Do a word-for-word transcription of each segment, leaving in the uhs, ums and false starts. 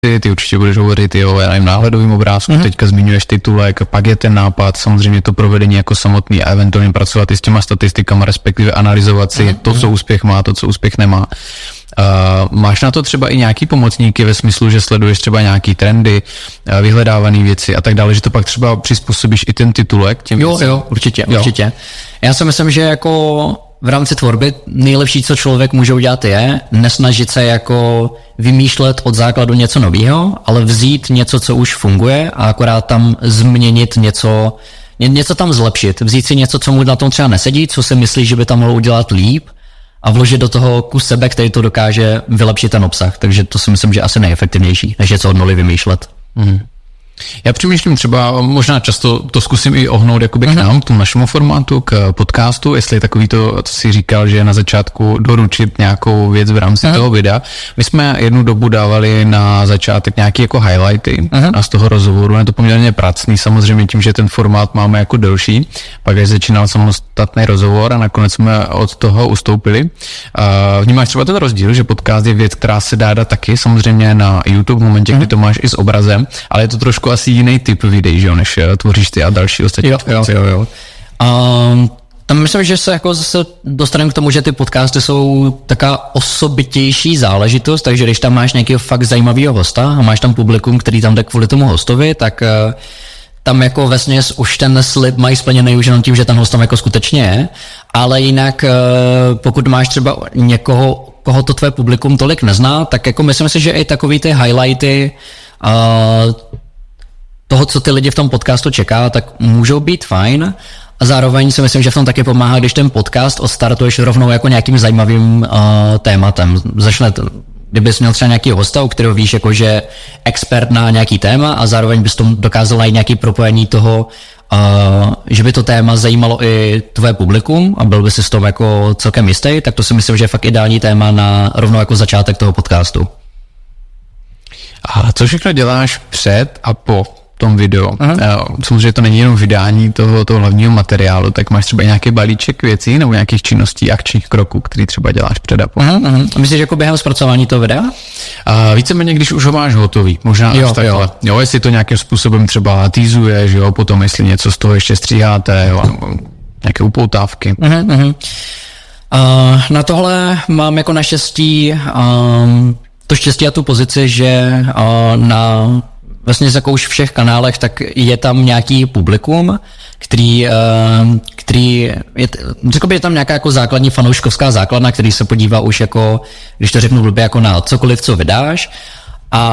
ty, ty určitě budeš hovořit i o, já nevím, náhledovým obrázku, mm-hmm. teďka zmiňuješ titulek, pak je ten nápad, samozřejmě to provedení jako samotný a eventuálně pracovat i s těma statistikama, respektive analyzovat si mm-hmm. to, co úspěch má, to, co úspěch nemá. Uh, máš na to třeba i nějaký pomocníky ve smyslu, že sleduješ třeba nějaký trendy, uh, vyhledávané věci a tak dále, že to pak třeba přizpůsobíš i ten titulek těm Jo, věcem? jo, určitě, jo. určitě. Já si myslím, že jako v rámci tvorby nejlepší, co člověk může udělat, je nesnažit se jako vymýšlet od základu něco nového, ale vzít něco, co už funguje a akorát tam změnit něco, něco tam zlepšit. Vzít si něco, co mu na tom třeba nesedí, co si myslí, že by tam mohlo udělat líp a vložit do toho kus sebe, který to dokáže vylepšit ten obsah. Takže to si myslím, že asi nejefektivnější, než něco od nuly vymýšlet. Mm. Já přemýšlím třeba, možná často to zkusím i ohnout jakoby k nám, k tomu našemu formátu, k podcastu, jestli je takový to, co jsi říkal, že na začátku doručit nějakou věc v rámci Aha. toho videa. My jsme jednu dobu dávali na začátek nějaké jako highlighty Aha. a z toho rozhovoru, je to poměrně pracný, samozřejmě tím, že ten formát máme jako delší, pak až začínal samostatný rozhovor a nakonec jsme od toho ustoupili. Vnímáš třeba ten rozdíl, že podcast je věc, která se dá dát taky samozřejmě na YouTube v momentě, Aha. kdy to máš i s obrazem, ale je to trošku asi jiný typ videí, že jo, než tvoříš ty a další ostatní. Jo, jo, jo, jo. Um, tam myslím, že se jako zase dostaneme k tomu, že ty podcasty jsou taká osobitější záležitost, takže když tam máš nějakého fakt zajímavého hosta a máš tam publikum, který tam jde kvůli tomu hostovi, tak uh, tam jako vesměs už ten slib mají splněný už jenom tím, že ten host tam jako skutečně je, ale jinak uh, pokud máš třeba někoho, koho to tvé publikum tolik nezná, tak jako myslím si, že i takový ty highlighty uh, toho, co ty lidi v tom podcastu čeká, tak můžou být fajn a zároveň si myslím, že v tom taky pomáhá, když ten podcast odstartuješ rovnou jako nějakým zajímavým uh, tématem. Začne, kdybys měl třeba nějaký hosta, u kterého víš, jako, že expert na nějaký téma a zároveň bys tomu dokázal najít nějaký propojení toho, uh, že by to téma zajímalo i tvoje publikum a byl by si s tom jako celkem jistý, tak to si myslím, že je fakt ideální téma na rovnou jako začátek toho podcastu. A co všechno děláš před a po tom videu? Aha. Samozřejmě to není jenom vydání toho, toho hlavního materiálu, tak máš třeba nějaký balíček věcí nebo nějakých činností, akčních kroků, který třeba děláš před a po. Aha, aha. A myslíš, jako během zpracování toho videa? A víceméně, když už ho máš hotový, možná jo, až takhle. Jo. jo, jestli to nějakým způsobem třeba teasuješ, jo, potom jestli něco z toho ještě stříháte, jo, nějaké upoutávky. Aha, aha. Uh, na tohle mám jako naštěstí um, to štěstí a tu pozici, že uh, na vlastně jako už všech kanálech, tak je tam nějaký publikum, který, uh, který je, řekl bych, je tam nějaká jako základní fanouškovská základna, který se podívá už jako, když to řeknu blbě, jako na cokoliv, co vydáš. A,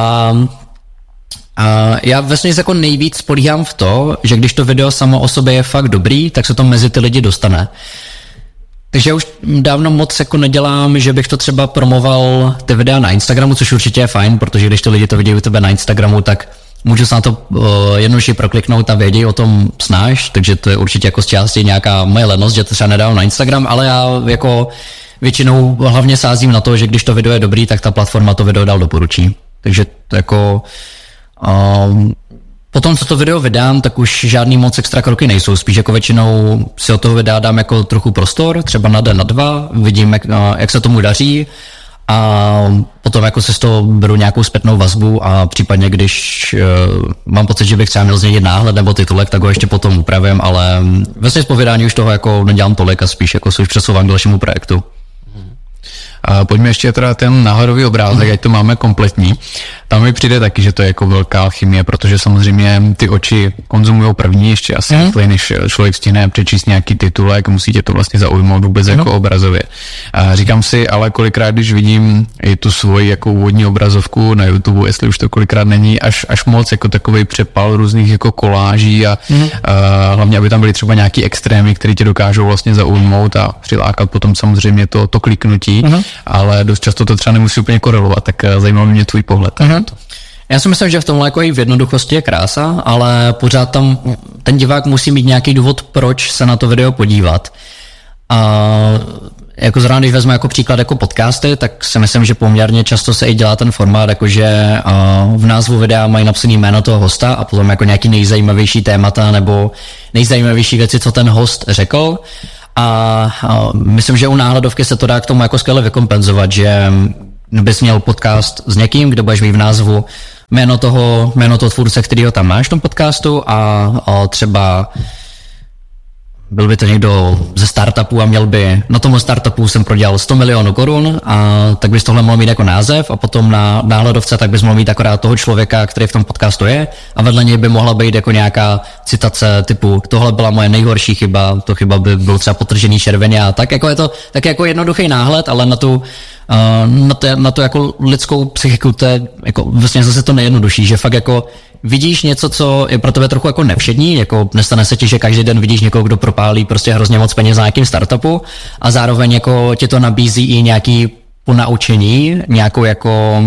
a já vlastně jako nejvíc spolíhám v to, že když to video samo o sobě je fakt dobrý, tak se to mezi ty lidi dostane. Takže já už dávno moc jako nedělám, že bych to třeba promoval ty videa na Instagramu, což určitě je fajn, protože když ty lidi to vidí u tebe na Instagramu, tak můžu se na to uh, jednoduše prokliknout a vědějí o tom snáš, takže to je určitě jako z části nějaká moje lenost, že to třeba nedávám na Instagram, ale já jako většinou hlavně sázím na to, že když to video je dobrý, tak ta platforma to video dál doporučí. Takže to jako um, potom, co to video vydám, tak už žádný moc extra kroky nejsou, spíš jako většinou si od toho videa dám jako trochu prostor, třeba na den, na dva, vidím, jak, jak se tomu daří a potom jako se z toho beru nějakou zpětnou vazbu a případně, když uh, mám pocit, že bych třeba měl změnit náhled nebo titulek, tak ho ještě potom upravím, ale vlastně z povídání už toho jako nedělám tolik a spíš jako se už přesouvám k dalšímu projektu. A pojďme ještě teda ten náhledový obrázek, ať to máme kompletní. Tam mi přijde taky, že to je jako velká alchymie, protože samozřejmě ty oči konzumují první ještě asi mm. rychleji, než člověk stihne přečíst nějaký titulek, musí tě to vlastně zaujmout vůbec mm. jako obrazově. A říkám si, ale kolikrát, když vidím i tu svoji jako úvodní obrazovku na YouTube, jestli už to kolikrát není až, až moc jako takovej přepal různých jako koláží a, mm. a hlavně, aby tam byly třeba nějaký extrémy, které tě dokážou vlastně zaujmout a přilákat potom samozřejmě to, to kliknutí, mm. ale dost často to třeba nemusí úplně korelovat, tak zajímá mě tvůj pohled. Mm. Já si myslím, že v tomhle jako i v jednoduchosti je krása, ale pořád tam ten divák musí mít nějaký důvod, proč se na to video podívat. A jako zrovna, když vezmu jako příklad jako podcasty, tak si myslím, že poměrně často se i dělá ten formát, jakože v názvu videa mají napsané jméno toho hosta a potom jako nějaký nejzajímavější témata nebo nejzajímavější věci, co ten host řekl. A, a myslím, že u náhledovky se to dá k tomu jako skvěle vykompenzovat, že bys měl podcast s někým, kde budeš mít v názvu jméno toho, jméno toho tvůrce, kterýho tam máš v tom podcastu a, a třeba byl by to někdo ze startupu a měl by, na tomu startupu jsem prodělal sto milionů korun a tak bys tohle mohl mít jako název a potom na náhledovce tak bys mohl mít akorát toho člověka, který v tom podcastu je a vedle něj by mohla být jako nějaká citace typu tohle byla moje nejhorší chyba, to chyba by byl třeba potržený červeně a tak jako je to tak jako jednoduchý náhled, ale na tu na to, na to jako lidskou psychiku to je jako vlastně zase to nejjednodušší, že fakt jako vidíš něco, co je pro tebe trochu jako nevšední, jako nestane se ti, že každý den vidíš někoho, kdo propálí prostě hrozně moc peněz na nějakým startupu a zároveň jako ti to nabízí i nějaký ponaučení, nějakou jako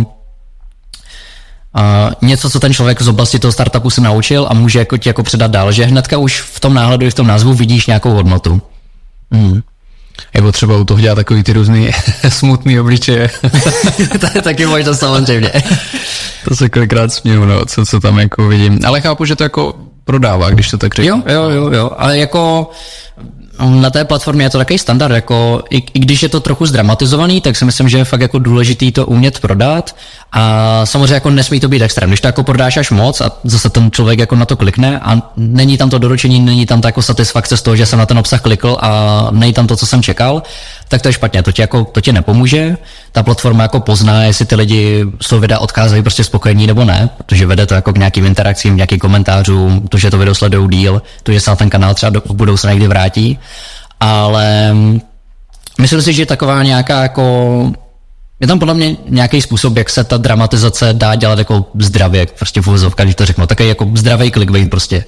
Uh, něco, co ten člověk z oblasti toho startupu se naučil a může jako ti jako předat dál, že hnedka už v tom náhledu i v tom názvu vidíš nějakou hodnotu. Mm. Je potřeba u toho dělat takový ty různý smutný obličeje. To je taky možná samozřejmě. To se kolikrát směju, no, co, co tam jako vidím. Ale chápu, že to jako prodává, když to tak řeknu. Jo, jo, jo, jo. Ale jako na té platformě je to takový standard, jako i, i když je to trochu zdramatizovaný, tak si myslím, že je fakt jako důležitý to umět prodat a samozřejmě jako nesmí to být extrém. Když to jako prodáš až moc a zase ten člověk jako na to klikne a není tam to doručení, není tam ta jako satisfakce z toho, že jsem na ten obsah klikl a není tam to, co jsem čekal, tak to je špatně, to ti jako, to ti nepomůže. Ta platforma jako pozná, jestli ty lidi z toho videa odkázají prostě spokojení nebo ne, protože vede to jako k nějakým interakcím, nějakým komentářům, to, že to video sledují díl, to, že se na ten kanál třeba do budoucna někdy vrátí. Ale myslím si, že taková nějaká jako, je tam podle mě nějaký způsob, jak se ta dramatizace dá dělat jako zdravě, prostě v uvozovkách, když to řeknu, takový jako zdravý clickbait prostě.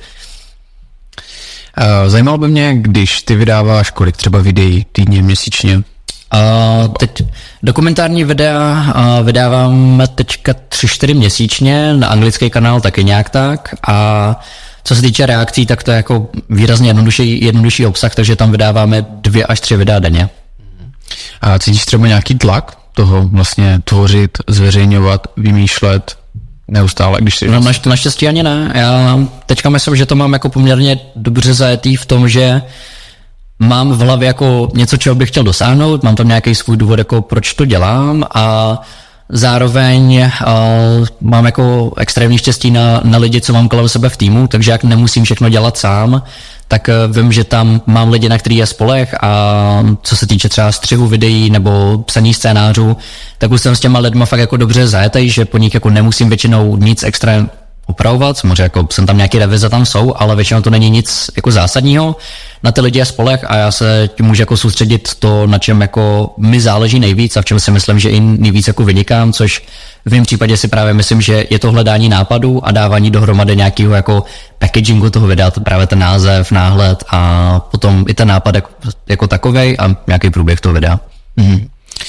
Zajímalo by mě, když ty vydáváš kolik třeba videí týdně, měsíčně? Uh, teď dokumentární videa uh, vydáváme teďka tři čtyři měsíčně, na anglický kanál taky nějak tak a co se týče reakcí, tak to je jako výrazně jednodušší, jednodušší obsah, takže tam vydáváme dvě až tři videa denně. A cítíš třeba nějaký tlak toho vlastně tvořit, zveřejňovat, vymýšlet neustále, když si... No, naš, naštěstí ani ne. Já teďka myslím, že to mám jako poměrně dobře zajetý v tom, že mám v hlavě jako něco, čeho bych chtěl dosáhnout, mám tam nějaký svůj důvod, jako proč to dělám a zároveň uh, mám jako extrémní štěstí na, na lidi, co mám kolem sebe v týmu, takže jak nemusím všechno dělat sám, tak uh, vím, že tam mám lidi, na který je spoleh a co se týče třeba střihu videí nebo psaní scénářů, tak už jsem s těma lidma fakt jako dobře zajetej, že po nich jako nemusím většinou nic extra opravovat, samozřejmě jako jsem tam nějaký revize tam jsou, ale většinou to není nic jako zásadního. Na ty lidi je spoleh a já se tím můžu jako soustředit to, na čem jako mi záleží nejvíc a v čem si myslím, že i nejvíc jako vynikám, což v mém případě si právě myslím, že je to hledání nápadů a dávání dohromady nějakého jako packagingu toho videa, právě ten název, náhled a potom i ten nápad jako, jako takovej a nějaký průběh toho videa. Mhm.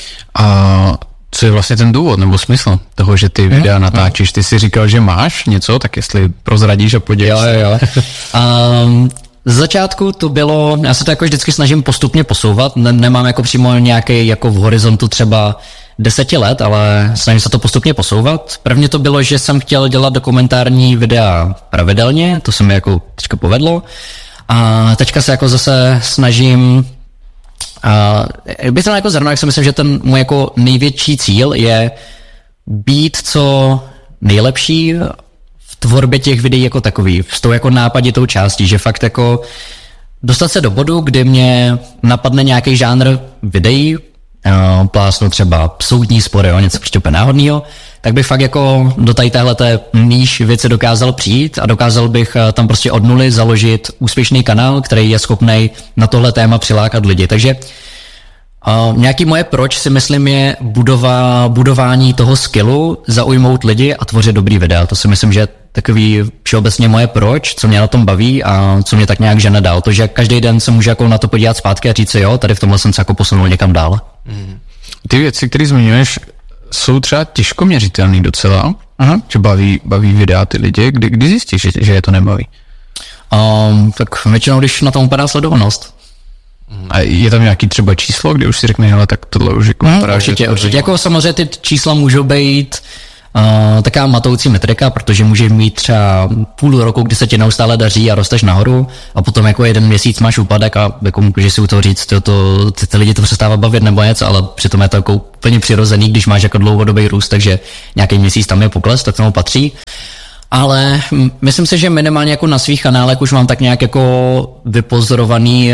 A co je vlastně ten důvod nebo smysl toho, že ty videa natáčíš? Ty jsi říkal, že máš něco, tak jestli prozradíš a podělíš. Jo, jo, jo. um, Z začátku to bylo, já se to jako vždycky snažím postupně posouvat, ne, nemám jako přímo nějaký jako v horizontu třeba deseti let, ale snažím se to postupně posouvat. Prvně to bylo, že jsem chtěl dělat dokumentární videa pravidelně, to se mi jako teďka povedlo a teďka se jako zase snažím Uh, bych to jako zhrnul, jak si myslím, že ten můj jako největší cíl je být co nejlepší v tvorbě těch videí jako takový, s tou jako nápaditou částí, že fakt jako dostat se do bodu, kdy mě napadne nějaký žánr videí, uh, plásnu třeba soudní spory, jo, něco prostě úplně náhodného, tak bych fakt jako do tady téhleté níž věci dokázal přijít a dokázal bych uh, tam prostě od nuly založit úspěšný kanál, který je schopný na tohle téma přilákat lidi. Takže uh, nějaký moje proč si myslím je budova, budování toho skillu, zaujmout lidi a tvořit dobrý videa. To si myslím, že je takový všeobecně moje proč, co mě na tom baví a co mě tak nějak žene dál. To, že každý den se můžu jako na to podívat zpátky a říct si, jo, tady v tomhle jsem se jako posunul někam dál. Mm. Ty věci, které zmiňuješ, jsou třeba těžko měřitelný docela, aha, že baví, baví videa ty lidi. Kdy, kdy zjistíš, že, že je to nebaví? Um, tak většinou, když na tom upadá sledovanost. A je tam nějaký třeba číslo, kde už si řekne, hele, tak tohle už jako hmm, určitě, určitě. Jako samozřejmě ty čísla můžou být Uh, taká matoucí metrika, protože můžeš mít třeba půl roku, kdy se ti neustále daří a rosteš nahoru a potom jako jeden měsíc máš úpadek a jako můžeš si u toho říct, to, to, ty, ty lidi to přestává bavit nebo něco, ale přitom je to jako úplně přirozený, když máš jako dlouhodobý růst, takže nějaký měsíc tam je pokles, tak tomu patří. Ale myslím si, že minimálně jako na svých kanálech už mám tak nějak jako vypozorovaný,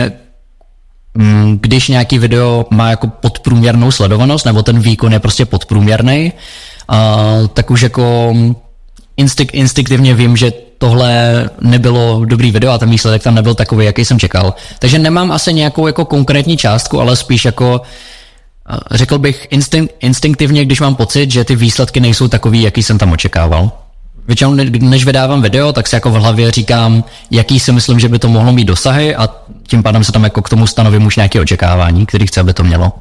když nějaký video má jako podprůměrnou sledovanost, nebo ten výkon je prostě podprůměrný, Uh, tak už jako instik, instinktivně vím, že tohle nebylo dobrý video a ten výsledek tam nebyl takový, jaký jsem čekal. Takže nemám asi nějakou jako konkrétní částku, ale spíš jako uh, řekl bych instinkt, instinktivně, když mám pocit, že ty výsledky nejsou takový, jaký jsem tam očekával. Většinou než vydávám video, tak si jako v hlavě říkám, jaký si myslím, že by to mohlo mít dosahy a tím pádem se tam jako k tomu stanovím už nějaké očekávání, který chci, aby to mělo.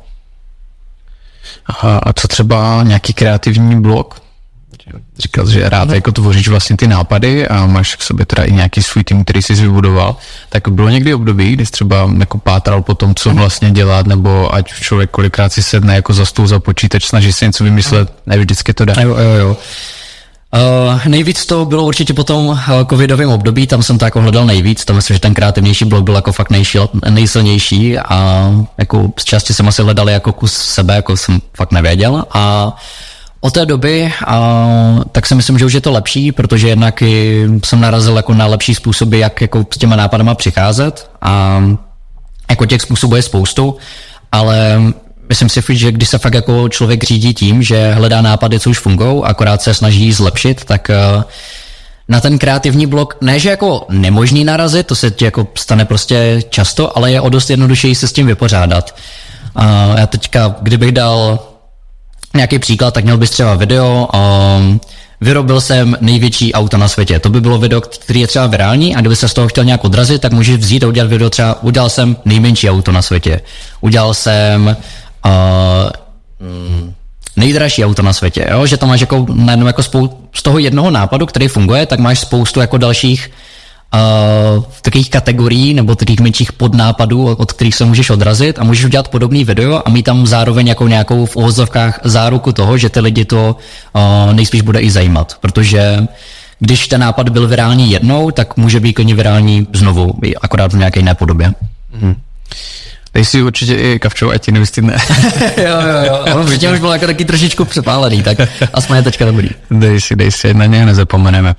Aha, a co třeba nějaký kreativní blog? Říkal, že rád jako tvoříš vlastně ty nápady a máš k sobě teda i nějaký svůj tým, který jsi vybudoval. Tak bylo někdy období, kdy jsi třeba jako pátral po tom, co vlastně dělat, nebo ať člověk kolikrát si sedne jako za stůl, za počítač, snaží se něco vymyslet, ne vždycky to dá. Jo, jo, jo. Uh, nejvíc to bylo určitě po tom uh, covidovém období, tam jsem to jako hledal nejvíc, tam myslím, že ten kreativnější blog byl jako fakt nejšil, nejsilnější a jako z části jsem asi hledal jako kus sebe, jako jsem fakt nevěděl a od té doby uh, tak si myslím, že už je to lepší, protože jednak jsem narazil jako na lepší způsoby, jak jako s těma nápadama přicházet a jako těch způsobů je spoustu, ale myslím si, že když se fakt jako člověk řídí tím, že hledá nápady, co už fungují, akorát se snaží zlepšit, tak uh, na ten kreativní blok, ne že jako nemožný narazit, to se ti jako stane prostě často, ale je o dost jednodušeji se s tím vypořádat. Uh, já teďka, kdybych dal nějaký příklad, tak měl bys třeba video, um, vyrobil jsem největší auto na světě. To by bylo video, který je třeba virální a kdyby se z toho chtěl nějak odrazit, tak můžeš vzít a udělat video třeba, udělal jsem nejmenší auto na světě. Udělal jsem Uh, mm, nejdražší auto na světě, jo? Že tam máš jako, najednou jako spou- z toho jednoho nápadu, který funguje, tak máš spoustu jako dalších uh, takových kategorií nebo takových menších podnápadů, od kterých se můžeš odrazit a můžeš udělat podobný video a mít tam zároveň jako nějakou v uvozovkách záruku toho, že ty lidi to uh, nejspíš bude i zajímat, protože když ten nápad byl virální jednou, tak může být klidně virální znovu, akorát v nějaké jiné podobě. Hmm. Dej si určitě i kavčou, ať ti nevystydne. jo, jo, jo. Ono předtím už bylo jako taky trošičku přepálený, tak aspoň je teďka dobrý. Dej si, dej si, na něj nezapomeneme.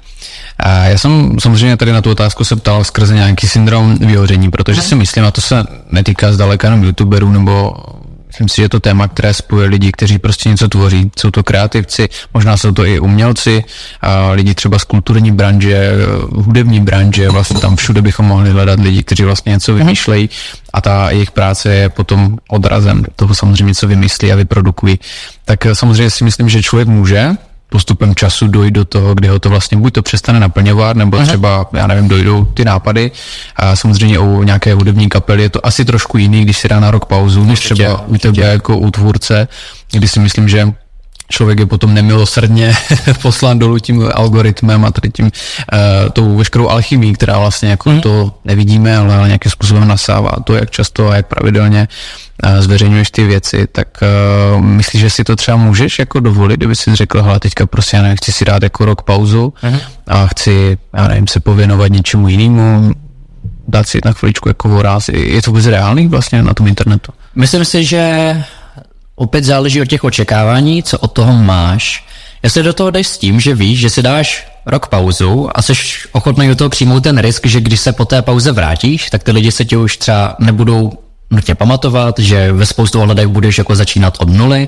A já jsem samozřejmě tady na tu otázku se ptal skrze nějaký syndrom vyhoření, protože si myslím, a to se netýká zdaleka jenom youtuberů, nebo myslím si, že je to téma, které spojuje lidi, kteří prostě něco tvoří. Jsou to kreativci, možná jsou to i umělci, a lidi třeba z kulturní branže, hudební branže, vlastně tam všude bychom mohli hledat lidi, kteří vlastně něco vymýšlejí a ta jejich práce je potom odrazem toho samozřejmě, co vymyslí a vyprodukují. Tak samozřejmě si myslím, že člověk může postupem času dojít do toho, kdy ho to vlastně buď to přestane naplňovat, nebo Aha. třeba, já nevím, dojdou ty nápady. A samozřejmě u nějaké hudební kapely je to asi trošku jiný, když si dá na rok pauzu, než určitě, třeba určitě. u tebe jako u tvůrce, kdy si myslím, že člověk je potom nemilosrdně poslán dolů tím algoritmem a tady tím uh, tou veškerou alchymí, která vlastně jako mm. to nevidíme, ale nějakým způsobem nasává to, jak často a jak pravidelně uh, zveřejňuješ ty věci, tak uh, myslíš, že si to třeba můžeš jako dovolit, kdyby si řekl, hele, teďka prostě já nevím, chci si dát jako rok pauzu mm. a chci, já nevím, se pověnovat něčemu jinému, dát si na chviličku jako voráz. Je to vůbec reálný vlastně na tom internetu? Myslím si, že opět záleží od těch očekávání, co od toho máš. Jestli do toho jdeš s tím, že víš, že si dáš rok pauzu a jsi ochotný do toho přijmout ten risk, že když se po té pauze vrátíš, tak ty lidi se tě už třeba nebudou nutně pamatovat, že ve spoustu ohledech budeš jako začínat od nuly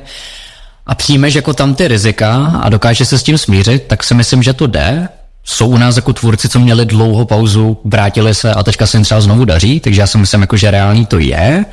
a přijmeš jako tam ty rizika a dokážeš se s tím smířit, tak si myslím, že to jde. Jsou u nás jako tvůrci, co měli dlouhou pauzu, vrátili se a teďka se jim třeba znovu daří, takže já si myslím, jako, že reálný to je.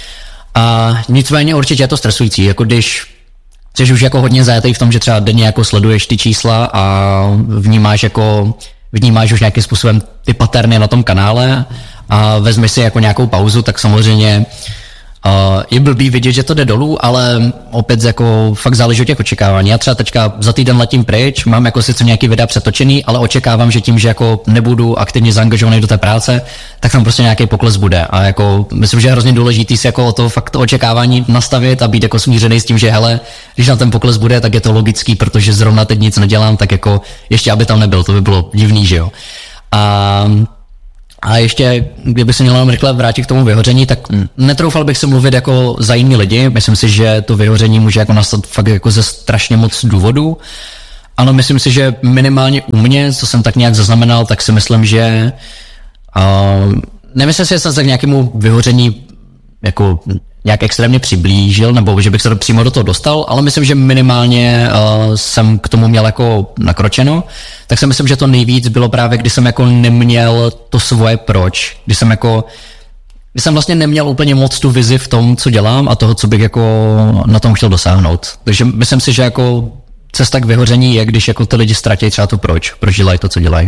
A nicméně určitě je to stresující, jako když jsi už jako hodně zajetý v tom, že třeba denně jako sleduješ ty čísla a vnímáš jako, vnímáš už nějakým způsobem ty paterny na tom kanále a vezmeš si jako nějakou pauzu, tak samozřejmě Uh, je blbý vidět, že to jde dolů, ale opět jako fakt záleží od těch očekávání. Já třeba teďka za týden letím pryč, mám jako sice nějaký videa přetočený, ale očekávám, že tím, že jako nebudu aktivně zaangažovaný do té práce, tak tam prostě nějaký pokles bude. A jako myslím, že je hrozně důležitý si jako to fakt to očekávání nastavit a být jako smířený s tím, že hele, když na ten pokles bude, tak je to logický, protože zrovna teď nic nedělám, tak jako ještě aby tam nebyl, to by bylo divný, že jo. A A ještě, kdyby se měl rychle vrátit k tomu vyhoření, tak netroufal bych se mluvit jako za jiný lidi. Myslím si, že to vyhoření může jako nastat fakt jako ze strašně moc důvodů. Ano, myslím si, že minimálně u mě, co jsem tak nějak zaznamenal, tak si myslím, že uh, nemyslím si, že jsem se k nějakému vyhoření jako nějak extrémně přiblížil, nebo že bych se přímo do toho dostal, ale myslím, že minimálně uh, jsem k tomu měl jako nakročeno, tak si myslím, že to nejvíc bylo právě, když jsem jako neměl to svoje proč, když jsem jako, když jsem vlastně neměl úplně moc tu vizi v tom, co dělám a toho, co bych jako na tom chtěl dosáhnout. Takže myslím si, že jako cesta k vyhoření je, když jako ty lidi ztratí třeba to proč, proč dělají to, co dělají.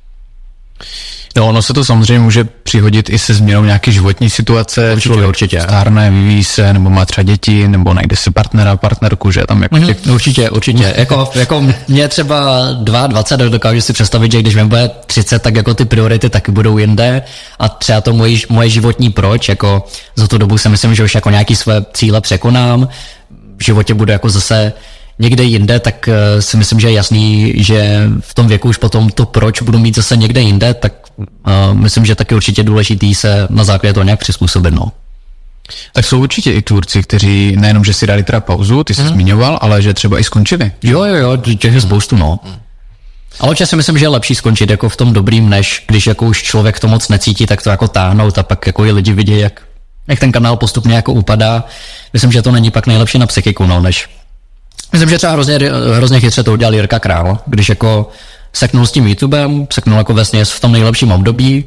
No, ono se to samozřejmě může přihodit i se změnou nějaké životní situace. Určitě, člověk určitě. Stárne, vyvíjí se, nebo má třeba děti, nebo najde si partnera, partnerku, že tam jako mm-hmm. těch... Určitě, určitě. jako, jako mě třeba dvacet dva, dokážu si představit, že když mi bude třicet, tak jako ty priority taky budou jinde a třeba to moje, moje životní proč, jako za tu dobu si myslím, že už jako nějaký své cíle překonám, v životě bude jako zase někde jinde, tak uh, si myslím, že je jasný, že v tom věku už potom to proč budu mít zase někde jinde, tak uh, myslím, že taky určitě důležitý se na základě toho nějak přizpůsobit, no. Tak jsou určitě i tvůrci, kteří nejenom, že si dali teda pauzu, ty jsi hmm. zmiňoval, ale že třeba i skončili. Jo, jo, jo, těch je spoustu, no. Hmm. Ale určitě si myslím, že je lepší skončit jako v tom dobrým, než když jako už člověk to moc necítí, tak to jako táhnout a pak jako i lidi vidí, jak, jak ten kanál postupně jako upadá. Myslím, že to není pak nejlepší na psychiku, no, než myslím, že třeba hrozně, hrozně chytře to udělal Jirka Král, když jako seknul s tím YouTubem, seknul jako vesměs v tom nejlepším období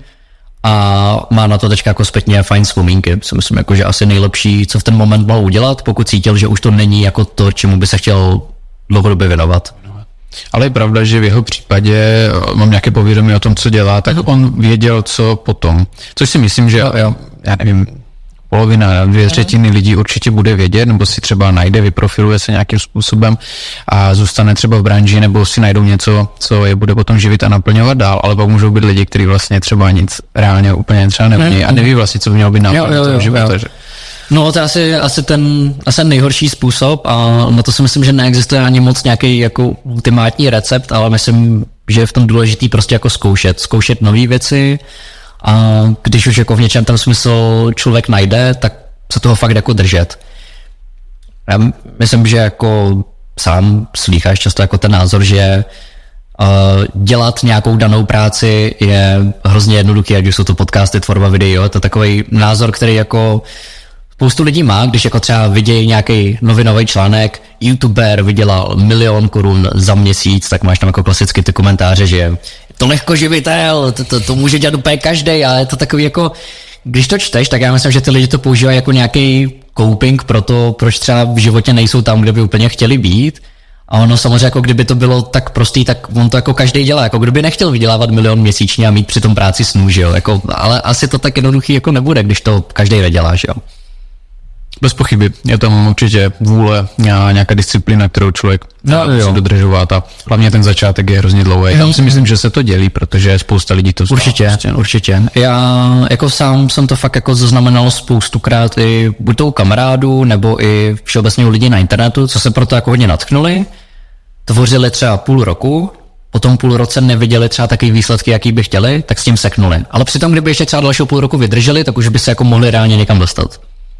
a má na to teďka jako zpětně fajn vzpomínky. Si myslím, jako, že asi nejlepší, co v ten moment mohl udělat, pokud cítil, že už to není jako to, čemu by se chtěl dlouhodobě věnovat. Ale je pravda, že v jeho případě mám nějaké povědomí o tom, co dělá, tak on věděl, co potom. Což si myslím, že jo, já nevím, polovina, dvě třetiny lidí určitě bude vědět, nebo si třeba najde, vyprofiluje se nějakým způsobem a zůstane třeba v branži, nebo si najdou něco, co je bude potom živit a naplňovat dál, ale pak můžou být lidi, kteří vlastně třeba nic reálně úplně třeba neumí a neví vlastně, co by mělo být naplňovat života. No, to je asi, asi ten asi nejhorší způsob a na to si myslím, že neexistuje ani moc nějaký jako ultimátní recept, ale myslím, že je v tom důležitý prostě jako zkoušet, zkoušet nové věci. A když už jako v něčem ten smysl člověk najde, tak se toho fakt jako držet. Já myslím, že jako sám slýcháš často jako ten názor, že uh, dělat nějakou danou práci je hrozně jednoduchý, ať už jsou to podcasty, tvorba video, to je takový názor, který jako spoustu lidí má, když jako třeba vidějí nějaký novinový článek, youtuber vydělal milion korun za měsíc, tak máš tam jako klasicky ty komentáře, že to lehko živitel, to, to, to může dělat úplně každej, ale je to takový jako, když to čteš, tak já myslím, že ty lidi to používají jako nějaký coping pro to, proč třeba v životě nejsou tam, kde by úplně chtěli být. A ono samozřejmě, jako kdyby to bylo tak prostý, tak on to jako každý dělá, jako kdyby nechtěl vydělávat milion měsíčně a mít při tom práci snů, že jo, jako, ale asi to tak jednoduchý jako nebude, když to každý nedělá, že jo. Bez pochyby, je tam určitě vůle a nějaká disciplína, kterou člověk no, musí dodržovat a hlavně ten začátek je hrozně dlouhý. Já si myslím, že se to dělí, protože spousta lidí to určitě, prostě, no. určitě. Já jako sám jsem to fakt jako zaznamenal spoustukrát i buď tou kamarádů, nebo i všeobecně u lidí na internetu, co se proto jako hodně natchnuli, tvořili třeba půl roku, po tom půl roce neviděli třeba takový výsledky, jaký by chtěli, tak s tím seknuli. Ale přitom, kdyby ještě třeba dalšího půl roku vydrželi, tak už by se jako mohli reálně někam dostat.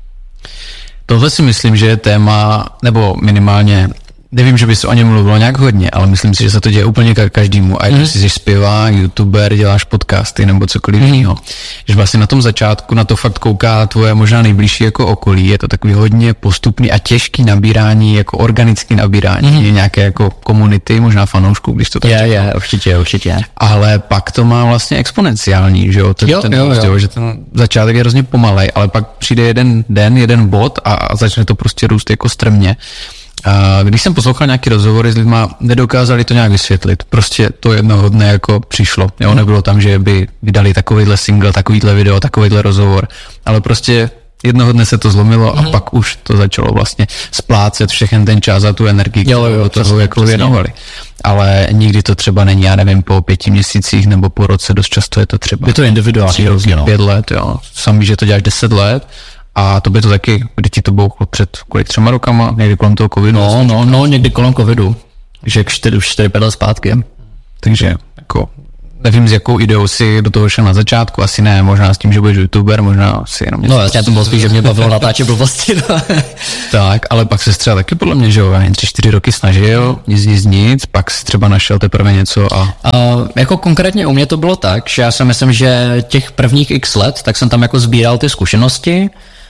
Tohle si myslím, že je téma, nebo minimálně, nevím, že by se o něm mluvilo nějak hodně, ale myslím si, že se to děje úplně každému. A když mm. jsi zpěvák, youtuber, děláš podcasty nebo cokoliv mm. jiného. Když vlastně na tom začátku na to fakt kouká tvoje možná nejbližší jako okolí, je to takový hodně postupný a těžký nabírání, jako organický nabírání, mm. nějaké jako komunity, možná fanoušků, když to tak je, je, určitě, určitě. Ale pak to má vlastně exponenciální, že jo? Ten, jo, ten jo, prostě, jo. Že ten začátek je hrozně pomalej, ale pak přijde jeden den, jeden bod a, a začne to prostě růst jako strmě. A když jsem poslouchal nějaký rozhovory s lidma, nedokázali to nějak vysvětlit. Prostě to jednoho dne jako přišlo. Jo, nebylo tam, že by vydali takovýhle single, takovýhle video, takovýhle rozhovor, ale prostě jednoho dne se to zlomilo mm-hmm. a pak už to začalo vlastně splácet všechen ten čas a tu energii, jo, jo, kterou toho jako věnovali. Ale nikdy to třeba není, já nevím, po pěti měsících nebo po roce, dost často je to třeba. Je to individuální roky, no. Pět let, jo. Sám víš, že to děláš deset let a to by to taky, kdy ti to bouchlo před kolik třema rokama, někdy kolem toho covidu. No, no, no, někdy kolem covidu. Takže čtyři, už čtyři, pět let zpátky. Takže jako nevím, s jakou ideou si do toho šel na začátku, asi ne, možná s tím, že budeš youtuber, možná si jenom něco... No jasně, to bylo spíš, že mě bavilo natáčet blbosti, no. Tak, ale pak se třeba taky podle mě, že jo, jen tři, čtyři roky snažil, nic, nic, nic, pak si třeba našel teprve něco a... a... Jako konkrétně u mě to bylo tak, že já si myslím, že těch prvních x let, tak jsem tam jako sbíral ty zkušenosti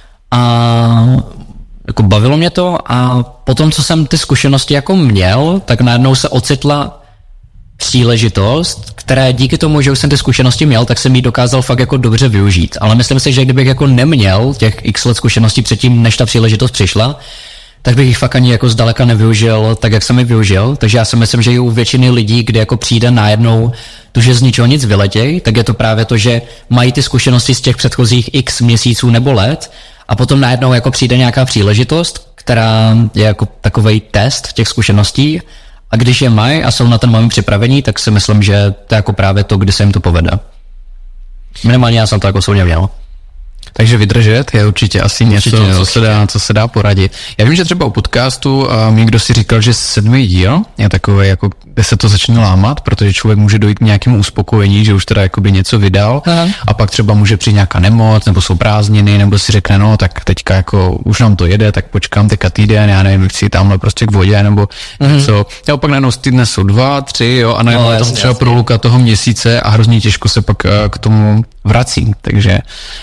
a jako bavilo mě to a potom, co jsem ty zkušenosti jako měl, tak najednou se ocitla příležitost, které díky tomu, že už jsem ty zkušenosti měl, tak jsem ji dokázal fakt jako dobře využít. Ale myslím si, že kdybych jako neměl těch x let zkušeností předtím, než ta příležitost přišla, tak bych jich fakt ani jako zdaleka nevyužil tak, jak jsem ji využil. Takže já si myslím, že i u většiny lidí, kde jako přijde najednou to, že z ničeho nic vyletěj, tak je to právě to, že mají ty zkušenosti z těch předchozích x měsíců nebo let a potom najednou jako přijde nějaká příležitost, která je jako takovej test těch zkušeností. A když je mají a jsou na ten moment připravení, tak si myslím, že to je jako právě to, kdy se jim to povede. Minimálně já jsem to jako soudně měl. Takže vydržet je určitě asi určitě, něco, určitě. Co, se dá, co se dá poradit. Já vím, že třeba u podcastu a mi kdo si říkal, že sedmý díl je takový, jako, kde se to začne lámat, protože člověk může dojít k nějakému uspokojení, že už teda jakoby něco vydal. Aha. A pak třeba může přijít nějaká nemoc, nebo jsou prázdniny, nebo si řekne, no tak teďka jako už nám to jede, tak počkám teďka týden, já nevím, chci tamhle prostě k vodě, nebo mhm. něco. Já pak najednou z týdne jsou dva, tři, jo, a najednou no, tam třeba proluka toho měsíce a hrozně těžko se pak k tomu vrací. Takže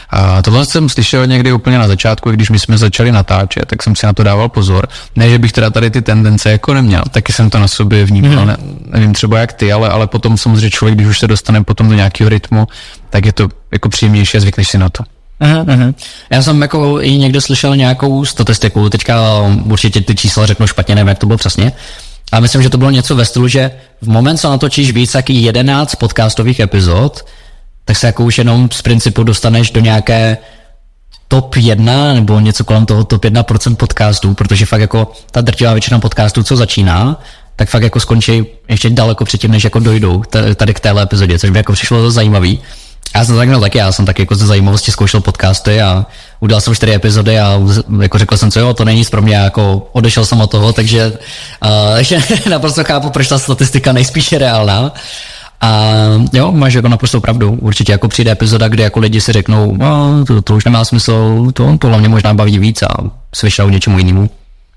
a tohle jsem slyšel někdy úplně na začátku, když my jsme začali natáčet, tak jsem si na to dával pozor. Ne, že bych teda tady ty tendence jako neměl, taky jsem to na sobě vnímal, mm. ne, nevím třeba jak ty, ale, ale potom samozřejmě člověk, když už se dostane potom do nějakého rytmu, tak je to jako příjemnější a zvykneš si na to. Aha, aha. Já jsem jako i někde slyšel nějakou statistiku, teďka určitě ty čísla řeknu špatně, nevím, jak to bylo přesně, a myslím, že to bylo něco ve stylu, že v moment, co natočíš víc jak jedenáct podcastových epizod, tak se jako už jenom z principu dostaneš do nějaké top jedna nebo něco kolem toho top jedna procent podcastů, protože fakt jako ta drtivá většina podcastů, co začíná, tak fakt jako skončí ještě daleko předtím, než jako dojdou tady k téhle epizodě, což by jako přišlo to zajímavý. Já jsem to tak měl taky, já jsem tak jako ze zajímavosti zkoušel podcasty a udělal jsem čtyři epizody a jako řekl jsem, co jo, to není nic pro mě, jako odešel jsem od toho, takže uh, ještě naprosto chápu, proč ta statistika nejspíš je reálná. A jo, máš jako naprosto pravdu. Určitě jako přijde epizoda, kde jako lidi si řeknou, no, to, to už nemá smysl, to, tohle mě možná baví víc a slyšel něčemu jinému.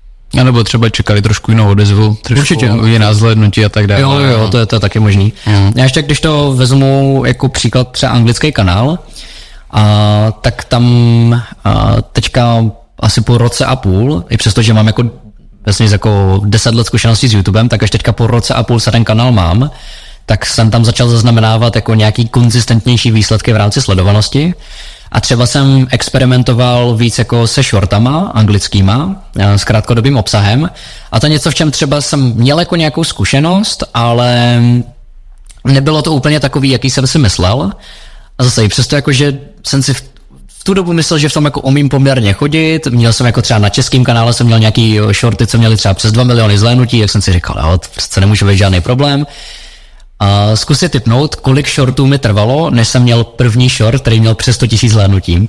A nebo třeba čekali trošku jinou odezvu, trošku určitě jiná zhlédnutí a tak dále. Jo, jo, to je, to je taky možný. Mm. Já ještě, když to vezmu jako příklad třeba anglický kanál, a, tak tam a, teďka asi po roce a půl, i přesto, že mám jako vlastně jako deset let zkušeností s YouTubem, tak až teďka po roce a půl se ten kanál mám, tak jsem tam začal zaznamenávat jako nějaký konzistentnější výsledky v rámci sledovanosti. A třeba jsem experimentoval víc jako se shortama anglickýma, s krátkodobým obsahem. A to něco, v čem třeba jsem měl jako nějakou zkušenost, ale nebylo to úplně takový, jaký jsem si myslel. A zase i přesto jako, že jsem si v, v tu dobu myslel, že v tom jako umím poměrně chodit. Měl jsem jako třeba na českém kanále, jsem měl nějaký shorty, co měli třeba přes dva miliony zhlédnutí, tak jsem si říkal, jo, to přece nemůže být žádný problém. A zkus si tipnout, kolik shortů mi trvalo, než jsem měl první short, který měl přes sto tisíc zhlédnutí.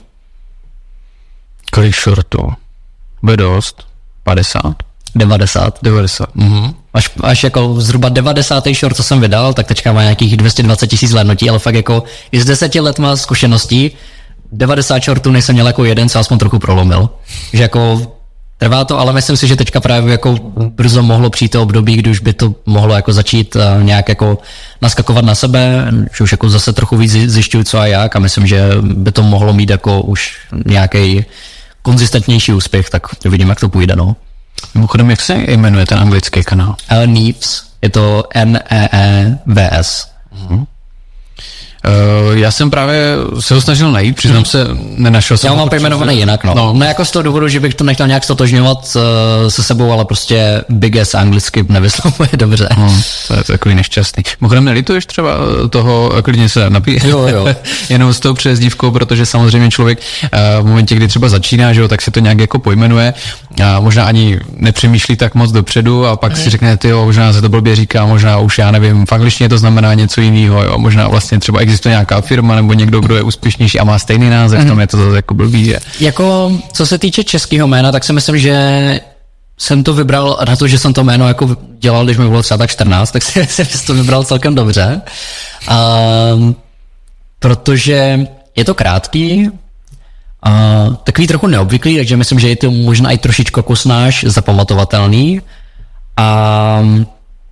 Kolik shortů? Bude dost? padesát? devadesát. devadesát. Mhm. Až, až jako zhruba devadesátý short, co jsem vydal, tak teďka má nějakých dvě stě dvacet tisíc zhlédnutí, ale fakt jako i z deseti let má zkušeností, devadesát shortů, než jsem měl jako jeden, co aspoň trochu prolomil. Že jako trvá to, ale myslím si, že teďka právě jako brzo mohlo přijít to období, kdy už by to mohlo jako začít uh, nějak jako naskakovat na sebe, že už jako zase trochu víc zjišťuju co a jak a myslím, že by to mohlo mít jako už nějaký konzistentnější úspěch, tak uvidím, jak to půjde, no. Mimochodem, jak se jmenuje ten anglický kanál? Uh, Neves, je to N E E V S. Uh-huh. Uh, já jsem právě se ho snažil najít, přiznám hmm. se, nenašel jsem. Já mám pojmenovaný jinak, no. no. No jako z toho důvodu, že bych to nechtěl nějak stotožňovat uh, se sebou, ale prostě Big S anglicky nevyslovuje dobře. Hmm, to je takový nešťastný. Mimochodem nelituješ třeba toho, klidně se napij. Jo, jo. Jenom s tou přezdívkou, protože samozřejmě člověk uh, v momentě, kdy třeba začíná, že jo, tak si to nějak jako pojmenuje a možná ani nepřemýšlí tak moc dopředu a pak hmm. si řekne, ty jo, možná se to blbě říká, možná už já nevím, v angličtině to znamená něco jiného, jo, možná vlastně třeba existuje nějaká firma nebo někdo, kdo je úspěšnější a má stejný název, mm. tam je to zase jako blbý, že? Jako, co se týče českého jména, tak si myslím, že jsem to vybral na to, že jsem to jméno jako dělal, když mi bylo třeba tak čtrnáct, tak si, jsem to vybral celkem dobře. Um, protože je to krátký, uh, takový trochu neobvyklý, takže myslím, že je to možná i trošičku jako snáš zapamatovatelný. A um,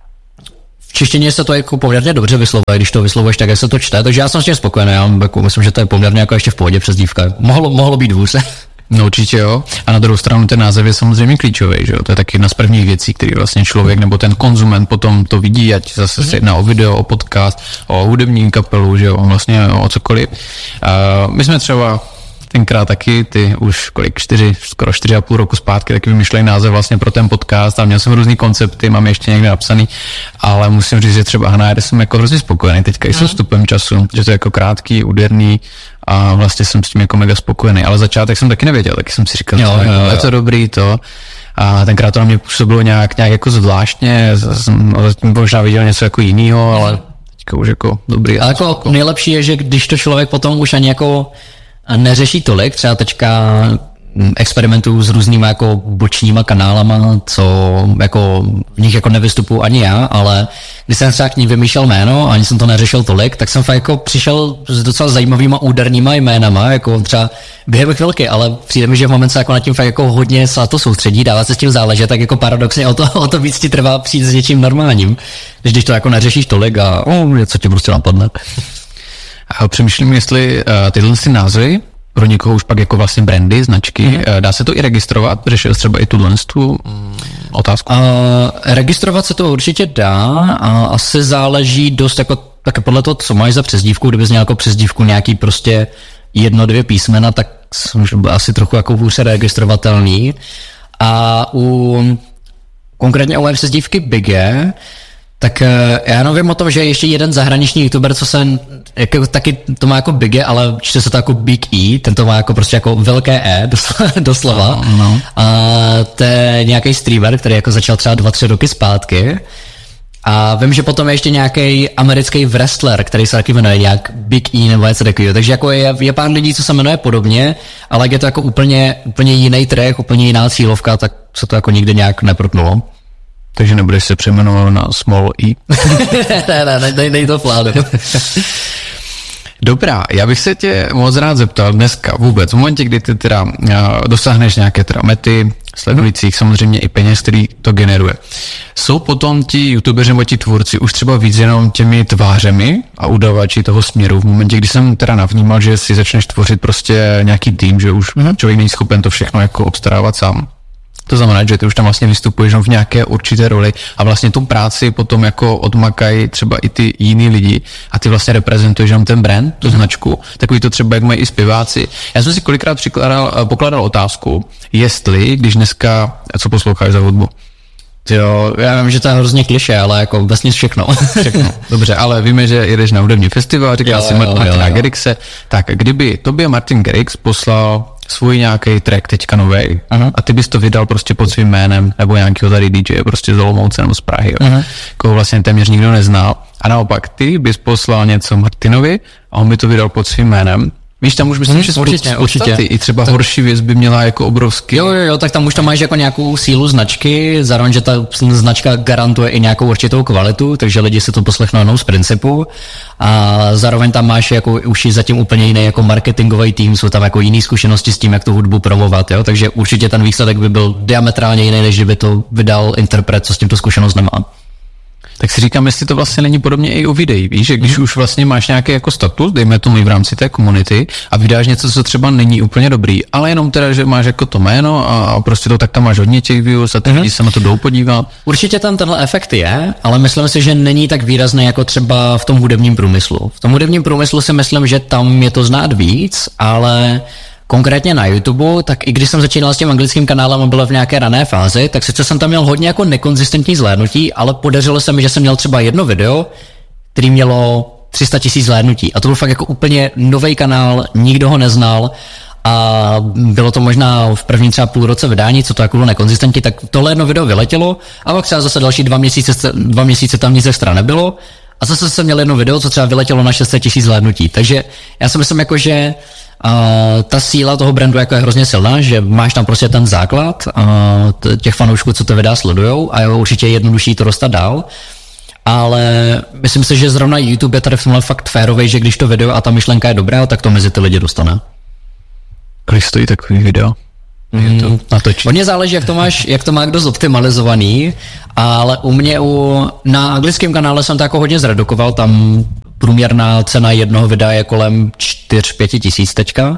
v češtině se to jako poměrně dobře vyslovuje, když to vyslovuješ tak, jak se to čte, takže já jsem s tím spokojený, já jako, myslím, že to je poměrně jako ještě v pohodě přezdívka. Mohlo, mohlo být hůř. No určitě jo. A na druhou stranu ten název je samozřejmě klíčový, že jo? To je taky jedna z prvních věcí, který vlastně člověk nebo ten konzument potom to vidí, ať zase se jedná o video, o podcast, o hudební kapelu, že jo, vlastně o cokoliv. Uh, my jsme třeba tenkrát taky, ty už kolik, čtyři, skoro čtyři a půl roku zpátky taky vymýšlej název vlastně pro ten podcast a měl jsem různý koncepty, mám ještě někde napsaný, ale musím říct, že třeba Hana, jsem jako hrozně spokojený teďka i s vstupem času, že to je jako krátký, úderný a vlastně jsem s tím jako mega spokojený, ale začátek jsem taky nevěděl, taky jsem si říkal, jo, jo, jo. je to dobrý to a tenkrát to na mě působilo nějak, nějak jako zvláštně, jsem možná viděl něco jako jinýho, ale teďka už jako dobrý. Ale jako nejlepší je, že když to člověk potom už ani jako neřeší tolik, třeba teďka experimentuju s různýma jako bočníma kanálama, co jako v nich jako nevystupuju ani já, ale když jsem třeba k ní vymýšlel jméno, ani jsem to neřešil tolik, tak jsem fakt jako přišel s docela zajímavýma údernýma jménama, jako třeba během chvilky, ale přijde mi, že v moment se jako nad tím fakt jako hodně se na to soustředí, dává se s tím záležet, tak jako paradoxně o to, o to víc ti trvá přijít s něčím normálním, než když to jako neřešíš tolik a oh, něco ti prostě napadne. A přemýšlím, jestli uh, tyhle si názvy pro někoho už pak jako vlastně brandy, značky, mm-hmm. dá se to i registrovat? Řešil třeba i tuhle tu mm, otázku? Uh, registrovat se to určitě dá a asi záleží dost jako také podle toho, co máš za přezdívku. Kdybys měl jako přezdívku nějaký prostě jedno, dvě písmena, tak byl asi trochu jako hůře registrovatelný. A u konkrétně u mé přezdívky Bigge, tak já jenom vím o tom, že je ještě jeden zahraniční youtuber, co se jako, taky to má jako Bigge, ale čte se to jako Big E, ten to má jako prostě jako velké E, doslova. No, no. A to je nějaký streamer, který jako začal třeba dva, tři roky zpátky. A vím, že potom je ještě nějaký americký wrestler, který se taky jmenuje nějak Big E nebo něco takového. Takže jako je, je pár lidí, co se jmenuje podobně, ale jak je to jako úplně, úplně jiný track, úplně jiná cílovka, tak se to jako nikdy nějak neprotnulo. Takže nebudeš se přejmenovat na Small E? ne, ne, ne, nej to plánu. Dobrá, já bych se tě moc rád zeptal dneska vůbec, v momentě, kdy ty teda uh, dosáhneš nějaké teda mety, sledujících, samozřejmě i peněz, který to generuje. Jsou potom ti youtubeři nebo ti tvůrci už třeba víc jenom těmi tvářemi a udavači toho směru v momentě, kdy jsem teda navnímal, že si začneš tvořit prostě nějaký tým, že už mm-hmm. člověk není schopen to všechno jako obstarávat sám. To znamená, že ty už tam vlastně vystupuješ v nějaké určité roli a vlastně tu práci potom jako odmakají třeba i ty jiný lidi a ty vlastně reprezentuješ jenom ten brand, tu značku, takový to třeba jak mají i zpěváci. Já jsem si kolikrát přikládal, pokládal otázku, jestli, když dneska, co posloucháš za hudbu? Jo, já vím, že to je hrozně klišé, ale jako vlastně všechno. Všechno, dobře, ale víme, že jedeš na hudební festival, říkal si Martina Garrixe, tak kdyby tobě Martin Garrix poslal svůj nějaký track teďka novej uh-huh. a ty bys to vydal prostě pod svým jménem nebo nějakýho tady D J prostě z Olomouce nebo z Prahy, uh-huh. koho vlastně téměř nikdo nezná a naopak ty bys poslal něco Martinovi a on by to vydal pod svým jménem. Víš, tam už myslím, že určitě, určitě. I třeba tak horší věc by měla jako obrovský. Jo, jo, jo, tak tam už tam máš jako nějakou sílu značky, zároveň, že ta značka garantuje i nějakou určitou kvalitu, takže lidi si to poslechnou jenom z principu a zároveň tam máš jako už zatím úplně jiný jako marketingový tým, jsou tam jako jiný zkušenosti s tím, jak tu hudbu promovat, jo, takže určitě ten výsledek by byl diametrálně jiný, než kdyby to vydal interpret, co s tímto zkušenost nemá. Tak si říkám, jestli to vlastně není podobně i u videí, víš, že když mm. už vlastně máš nějaký jako status, dejme tomu i v rámci té komunity a vydáš něco, co třeba není úplně dobrý, ale jenom teda, že máš jako to jméno a, a prostě to tak tam máš hodně těch views a ty mm. lidi se na to jdou podívat. Určitě tam tenhle efekt je, ale myslím si, že není tak výrazný jako třeba v tom hudebním průmyslu. V tom hudebním průmyslu si myslím, že tam je to znát víc, ale konkrétně na YouTube, tak i když jsem začínal s tím anglickým kanálem a byl v nějaké rané fázi, tak sice jsem tam měl hodně jako nekonzistentní zhlédnutí, ale podařilo se mi, že jsem měl třeba jedno video, který mělo tři sta tisíc zhlédnutí. A to byl fakt jako úplně nový kanál, nikdo ho neznal a bylo to možná v první třeba půl roce vydání, co to jako bylo nekonzistentní, tak tohle jedno video vyletělo a pak třeba zase další dva měsíce, dva měsíce tam nic extra nebylo a zase jsem měl jedno video, co třeba vyletělo na šest set tisíc zhlédnutí. Takže já si myslím jako, že Uh, ta síla toho brandu jako je hrozně silná, že máš tam prostě ten základ uh, těch fanoušků, co to videa sledujou a je určitě jednodušší to dostat dál, ale myslím si, že zrovna YouTube je tady v tomhle fakt férovej, že když to video a ta myšlenka je dobrá, tak to mezi ty lidi dostane. Kolik stojí takový video? Mm, to natočit. Hodně záleží, jak to máš, jak to má kdo zoptimalizovaný, ale u mě u, na anglickém kanále jsem to jako hodně zredukoval, tam průměrná cena jednoho videa je kolem čtyři pět tisíc teďka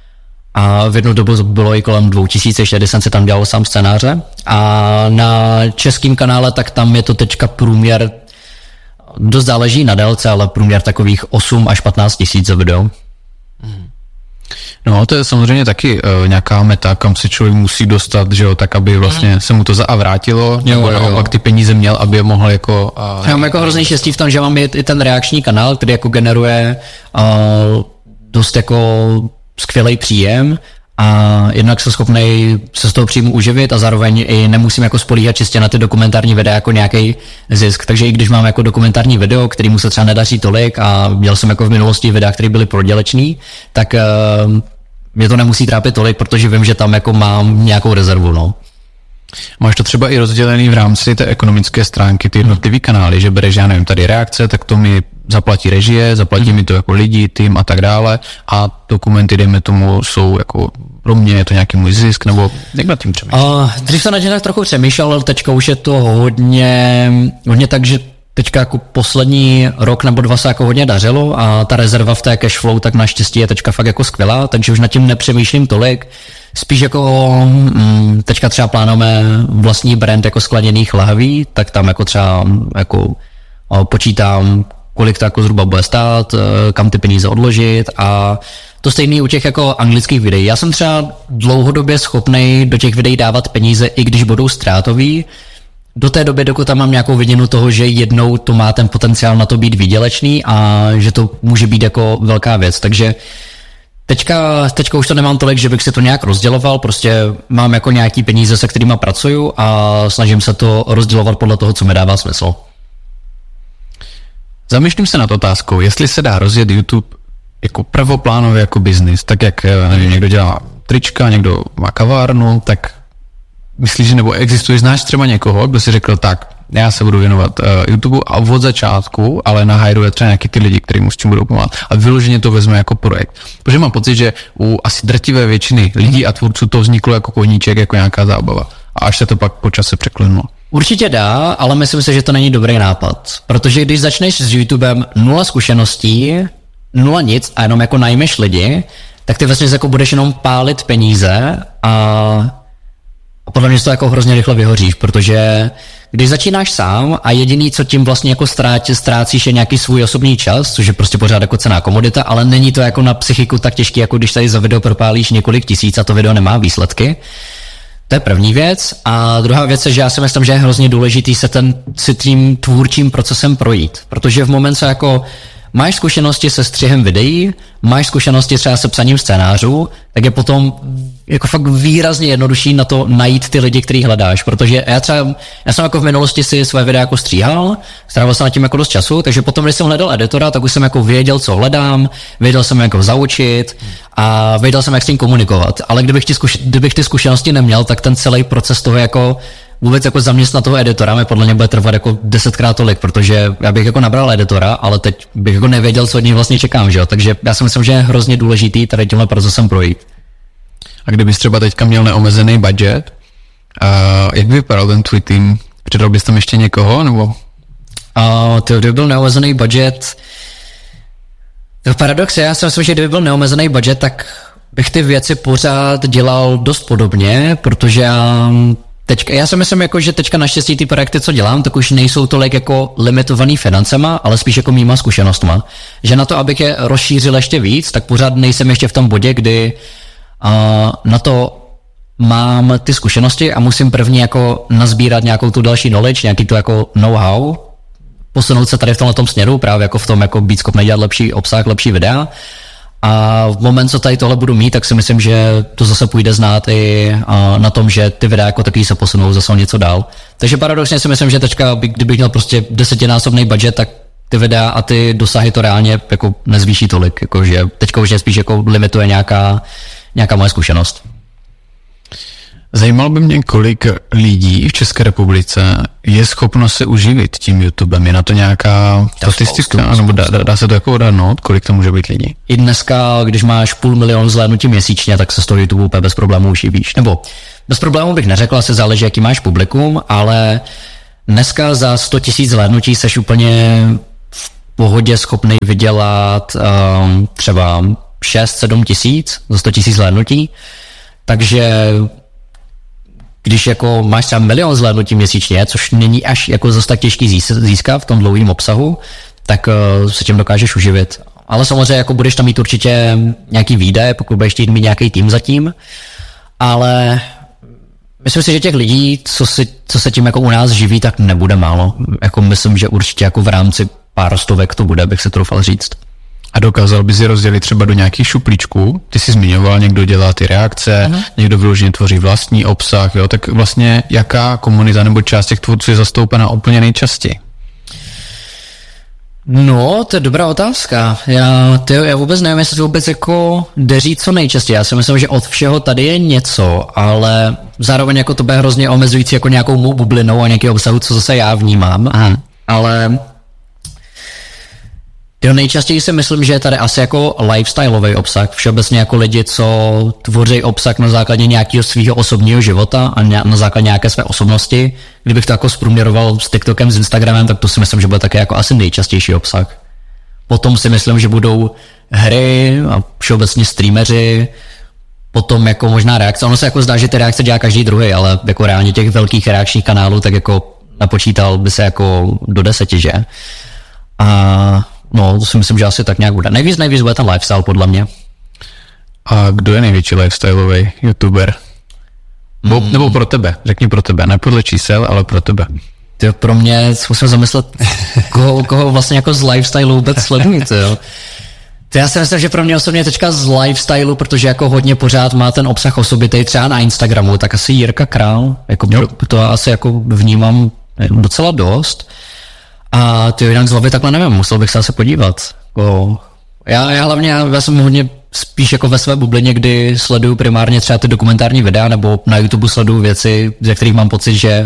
a v jednu dobu bylo i kolem dvě tisíce, když jsem si tam dělal sám scénáře a na českém kanále tak tam je to teďka průměr, dost záleží na délce, ale průměr takových osm až patnáct tisíc za video. Hmm. No, to je samozřejmě taky uh, nějaká meta, kam se člověk musí dostat, že jo, tak aby vlastně se mu to za a vrátilo, nebo naopak ty peníze měl, aby je mohl jako... Uh, Já mám jako hrozný štěstí v tom, že mám i, i ten reakční kanál, který jako generuje uh, dost jako skvělý příjem a jednak jsem schopnej se z toho příjmu uživit a zároveň i nemusím jako spolíhat čistě na ty dokumentární videa jako nějaký zisk. Takže i když mám jako dokumentární video, kterýmu se třeba nedaří tolik a měl jsem jako v minulosti videa, které byly prodělečný, tak uh, mě to nemusí trápit tolik, protože vím, že tam jako mám nějakou rezervu, no. Máš to třeba i rozdělený v rámci té ekonomické stránky, ty jednotlivý kanály, že bereš, já nevím, tady reakce, tak to mi zaplatí režie, zaplatí mm. mi to jako lidi, tým a tak dále a dokumenty, dejme tomu, jsou jako pro mě je to nějaký můj zisk, nebo jak nad tím přemýšlíš? Uh, dřív jsem na tím tak trochu přemýšlel, ale teďka už je to hodně, hodně tak, že teďka jako poslední rok nebo dva se jako hodně dařilo a ta rezerva v té cashflow tak naštěstí je teďka fakt jako skvělá, takže už nad tím nepřemýšlím tolik. Spíš jako mm, teďka třeba plánujeme vlastní brand jako skleněných lahví, tak tam jako třeba jako o, počítám, kolik to jako zhruba bude stát, kam ty peníze odložit a to stejný u těch jako anglických videí. Já jsem třeba dlouhodobě schopnej do těch videí dávat peníze, i když budou ztrátový, do té doby, dokud tam mám nějakou vidinu toho, že jednou to má ten potenciál na to být výdělečný a že to může být jako velká věc. Takže teďka, teďka už to nemám tolik, že bych si to nějak rozděloval, prostě mám jako nějaký peníze, se kterýma pracuju a snažím se to rozdělovat podle toho, co mi dává smysl. Zamýšlím se nad otázkou, jestli se dá rozjet YouTube jako prvoplánově jako biznis, tak jak nevím, někdo dělá trička, někdo má kavárnu, tak myslíš, že nebo existuje, znáš třeba někoho, kdo si řekl, tak já se budu věnovat uh, YouTube a od začátku, ale nahajruje třeba nějaký ty lidi, kteří mu s tím budou pomáhat a vyloženě to vezme jako projekt. Protože mám pocit, že u asi drtivé většiny lidí a tvůrců to vzniklo jako koníček, jako nějaká zábava a až se to pak po čase překlenulo. Určitě dá, ale myslím si, že to není dobrý nápad, protože když začneš s YouTubem nula zkušeností, nula nic a jenom jako najmeš lidi, tak ty vlastně jako budeš jenom pálit peníze a A podle mě to jako hrozně rychle vyhoříš, protože když začínáš sám a jediný, co tím vlastně jako ztrátí, ztrácíš, je nějaký svůj osobní čas, což je prostě pořád jako cenná komodita, ale není to jako na psychiku tak těžký, jako když tady za video propálíš několik tisíc a to video nemá výsledky. To je první věc. A druhá věc je, že já si myslím, že je hrozně důležitý se ten si tím tvůrčím procesem projít, protože v momentě jako máš zkušenosti se střihem videí, máš zkušenosti třeba se psaním scénářů, tak je potom jako fakt výrazně jednodušší na to najít ty lidi, který hledáš, protože já třeba, já jsem jako v minulosti si své videa jako stříhal, strávil jsem na tím jako dost času, takže potom, když jsem hledal editora, tak už jsem jako věděl, co hledám, věděl jsem jako zaučit a věděl jsem, jak s tím komunikovat, ale kdybych, ty zkuš, kdybych ty zkušenosti neměl, tak ten celý proces toho jako vůbec jako zaměstnat toho editora mi podle mě bude trvat jako desetkrát tolik, protože já bych jako nabral editora, ale teď bych jako nevěděl, co od něj vlastně čekám, že jo? Takže já si myslím, že je hrozně důležitý tady tímhle procesem projít. A kdybys třeba teďka měl neomezený budget, uh, jak by vypadal ten tvůj tým? Přidal bys tam ještě někoho, nebo? Uh, to, kdyby byl neomezený budget, to paradox je, já si myslím, že kdyby byl neomezený budget, tak bych ty věci pořád dělal dost podobně, protože já teďka, já si myslím, jako, že teďka naštěstí ty projekty, co dělám, tak už nejsou tolik jako limitovaný financema, ale spíš jako mýma zkušenostma. Že na to, abych je rozšířil ještě víc, tak pořád nejsem ještě v tom bodě, kdy uh, na to mám ty zkušenosti a musím první jako nazbírat nějakou tu další knowledge, nějaký tu jako know-how, posunout se tady v tomhle tom směru, právě jako v tom jako být schopný dělat lepší obsah, lepší videa. A v moment, co tady tohle budu mít, tak si myslím, že to zase půjde znát i uh, na tom, že ty videa jako takový se posunou zase něco dál. Takže paradoxně si myslím, že teďka, kdybych měl prostě desetinásobný budget, tak ty videa a ty dosahy to reálně jako nezvýší tolik, jakože teďka už je spíš jako limituje nějaká, nějaká moje zkušenost. Zajímalo by mě, kolik lidí v České republice je schopno se uživit tím YouTubem. Je na to nějaká statistika? Nebo dá, dá, dá se to jako odhadnout? Kolik to může být lidí? I dneska, když máš půl milionu zhlédnutí měsíčně, tak se z toho YouTube úplně bez problémů uživíš. Nebo bez problémů bych neřekl, asi záleží, jaký máš publikum, ale dneska za sto tisíc zhlédnutí seš úplně v pohodě schopný vydělat um, třeba šest sedm tisíc za sto tisíc zhlédnutí. Takže když jako máš třeba milion zhlédnutí měsíčně, což není až jako zase tak těžký získat v tom dlouhým obsahu, tak uh, se tím dokážeš uživit. Ale samozřejmě jako budeš tam mít určitě nějaký výdaje, pokud budeš chtít mít nějaký tým zatím, ale myslím si, že těch lidí, co, si, co se tím jako u nás živí, tak nebude málo. Jako myslím, že určitě jako v rámci pár stovek to bude, bych se troufal říct. A dokázal bys je rozdělit třeba do nějakých šuplíčků? Ty jsi zmiňoval, někdo dělá ty reakce, uh-huh. někdo vyloženě tvoří vlastní obsah, jo? Tak vlastně jaká komunita nebo část těch tvůrců je zastoupena úplně nejčastěji? No, to je dobrá otázka. Já, tyjo, já vůbec nevím, jestli to vůbec jako jde říct co nejčastěji. Já si myslím, že od všeho tady je něco, ale zároveň jako to bude hrozně omezující jako nějakou mou bublinou a nějaký obsahu, co zase já vnímám. Uh-huh. Ale jo, nejčastěji si myslím, že je tady asi jako lifestyleový obsah. Všeobecně jako lidi, co tvoří obsah na základě nějakého svého osobního života a na základě nějaké své osobnosti. Kdybych to jako zprůměroval s TikTokem, s Instagramem, tak to si myslím, že bude také jako asi nejčastější obsah. Potom si myslím, že budou hry a všeobecně streameři, potom jako možná reakce. Ono se jako zdá, že ty reakce dělá každý druhý, ale jako reálně těch velkých reakčních kanálů tak jako napočítal by se jako do deseti, že? A no, to si myslím, že asi tak nějak bude. Nejvíc, nejvíc bude ten lifestyle, podle mě. A kdo je největší lifestyleový youtuber? Bo, mm. Nebo pro tebe, řekni pro tebe, ne podle čísel, ale pro tebe. Ty pro mě, musím zamyslet, koho, koho vlastně jako z lifestyle vůbec sledujíte, jo. To já si myslím, že pro mě osobně teďka z lifestyle, protože jako hodně pořád má ten obsah osobitej třeba na Instagramu, tak asi Jirka Král, jako to asi jako vnímám docela dost. A ty jinak z hlavy takhle nevím, musel bych se asi podívat. Jako, já, já hlavně, já, já jsem hodně spíš jako ve své bublině, kdy sleduju primárně třeba ty dokumentární videa, nebo na YouTube sleduju věci, ze kterých mám pocit, že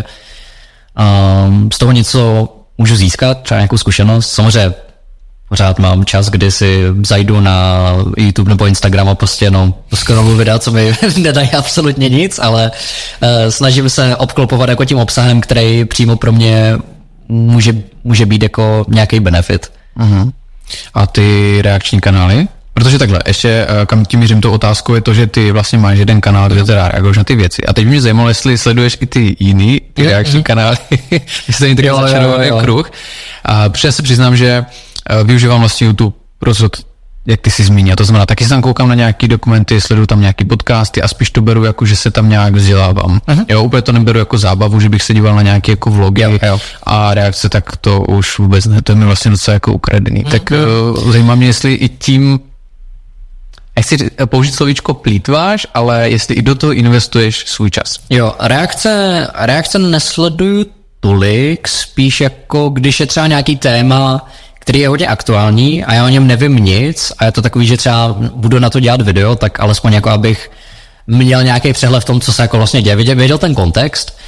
um, z toho něco můžu získat, třeba nějakou zkušenost. Samozřejmě pořád mám čas, kdy si zajdu na YouTube nebo Instagram a prostě no, scrolluju videa, co mi nedají absolutně nic, ale uh, snažím se obklopovat jako tím obsahem, který přímo pro mě může, může být jako nějaký benefit. Uh-huh. A ty reakční kanály? Protože takhle, ještě kam tím mířím tou otázkou je to, že ty vlastně máš jeden kanál, kde teda reaguješ na ty věci. A teď mě zajímalo, jestli sleduješ i ty jiný, ty je, reakční je. kanály, jestli to je začarovaný kruh. A protože se přiznám, že využívám vlastně YouTube pro jak ty jsi zmínil. To znamená, taky se tam koukám na nějaký dokumenty, sleduju tam nějaký podcasty a spíš to beru jako, že se tam nějak vzdělávám. Uh-huh. Jo, úplně to neberu jako zábavu, že bych se díval na nějaké jako vlogy jo, jo. a reakce, tak to už vůbec ne, to je mi vlastně docela jako ukradený. Uh-huh. Tak uh, zajímá mě, jestli i tím, nechci použít slovíčko plýtváš, ale jestli i do toho investuješ svůj čas. Jo, reakce, reakce nesleduju tolik, spíš jako když je třeba nějaký téma, který je hodně aktuální a já o něm nevím nic a je to takový, že třeba budu na to dělat video, tak alespoň jako abych měl nějaký přehled v tom, co se jako vlastně děje, věděl, věděl ten kontext.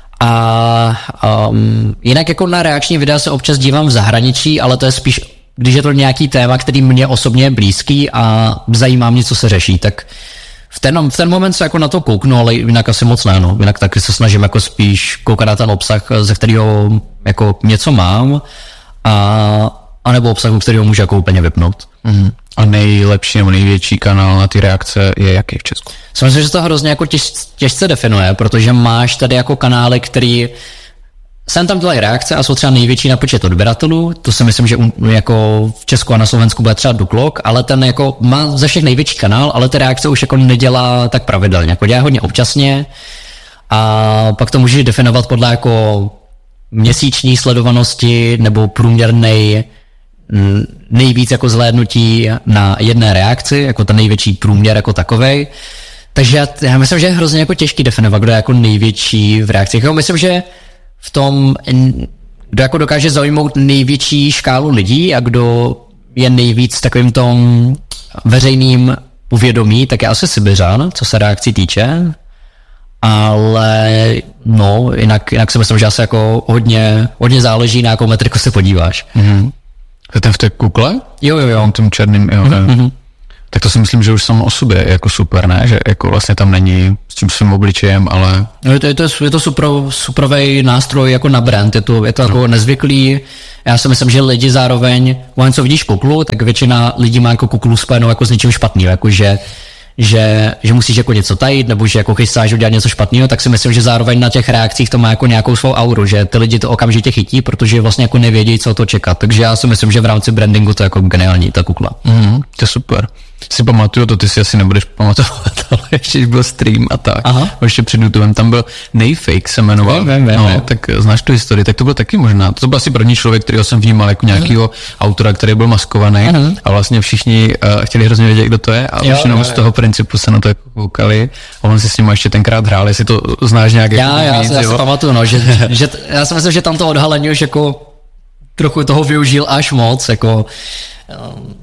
A um, jinak jako na reakční videa se občas dívám v zahraničí, ale to je spíš, když je to nějaký téma, který mě osobně je blízký a zajímá mě, co se řeší, tak v ten, v ten moment se jako na to kouknu, ale jinak asi moc ne, no. Jinak taky se snažím jako spíš koukat na ten obsah, ze kterého jako něco mám. a, a nebo obsahu, který ho může jako úplně vypnout. Mm. A nejlepší nebo největší kanál na ty reakce je jaký v Česku? Myslím, že se to hrozně jako těž, těžce definuje, protože máš tady jako kanály, který sem tam dělají reakce a jsou třeba největší na počet odběratelů, to si myslím, že u, jako v Česku a na Slovensku bude třeba Duklok, ale ten jako má ze všech největší kanál, ale ty reakce už jako nedělá tak pravidelně, jako dělá hodně občasně a pak to můžeš definovat podle jako měsíční sledovanosti nebo průměrnej nejvíc jako zhlédnutí na jedné reakci, jako ten největší průměr jako takovej. Takže já, já myslím, že je hrozně jako těžký definovat, kdo je jako největší v reakcích. Já myslím, že v tom, kdo jako dokáže zaujmout největší škálu lidí a kdo je nejvíc takovým tom veřejným uvědomí, tak je asi Sibiřan, co se reakcí týče. Ale no, jinak, jinak si myslím, že asi jako hodně, hodně záleží, na jakou metriku se podíváš. Mm-hmm. To je ten v té kukle? Jo, jo, jo. On tím černým, jo. Mm-hmm. Tak to si myslím, že už samo o sobě je jako super, ne? Že jako vlastně tam není s tím svým obličejem, ale... No, je to, je to, je to super, superový nástroj jako na brand, je to, je to no. jako nezvyklý. Já si myslím, že lidi zároveň, když co vidíš kuklu, tak většina lidí má jako kuklu spojenou jako s něčím špatným, jakože že, že musíš jako něco tajit, nebo že jako chystáš udělat něco špatného, tak si myslím, že zároveň na těch reakcích to má jako nějakou svou auru, že ty lidi to okamžitě chytí, protože vlastně jako nevědí, co to čekat. Takže já si myslím, že v rámci brandingu to je jako geniální, ta kukla. Mm, to je super. Si pamatuju, to ty si asi nebudeš pamatovat, ale ještě byl stream a tak. Aha. Ještě před YouTubem, tam byl Nejfake se jmenoval. Vím, vím, vím, no, vím. tak znáš tu historii, tak to byl taky možná. To byl asi první člověk, kterýho jsem vnímal jako nějakého autora, který byl maskovaný Aha. a vlastně všichni uh, chtěli hrozně vědět, kdo to je a už jenom z toho principu se na to jako koukali a on si s ním ještě tenkrát hrál, jestli to znáš nějak. Já, jako já, víc, já si pamatuju, no, že, že t, já si myslím, že tam to odhalení už jako trochu toho využil až moc, jako um,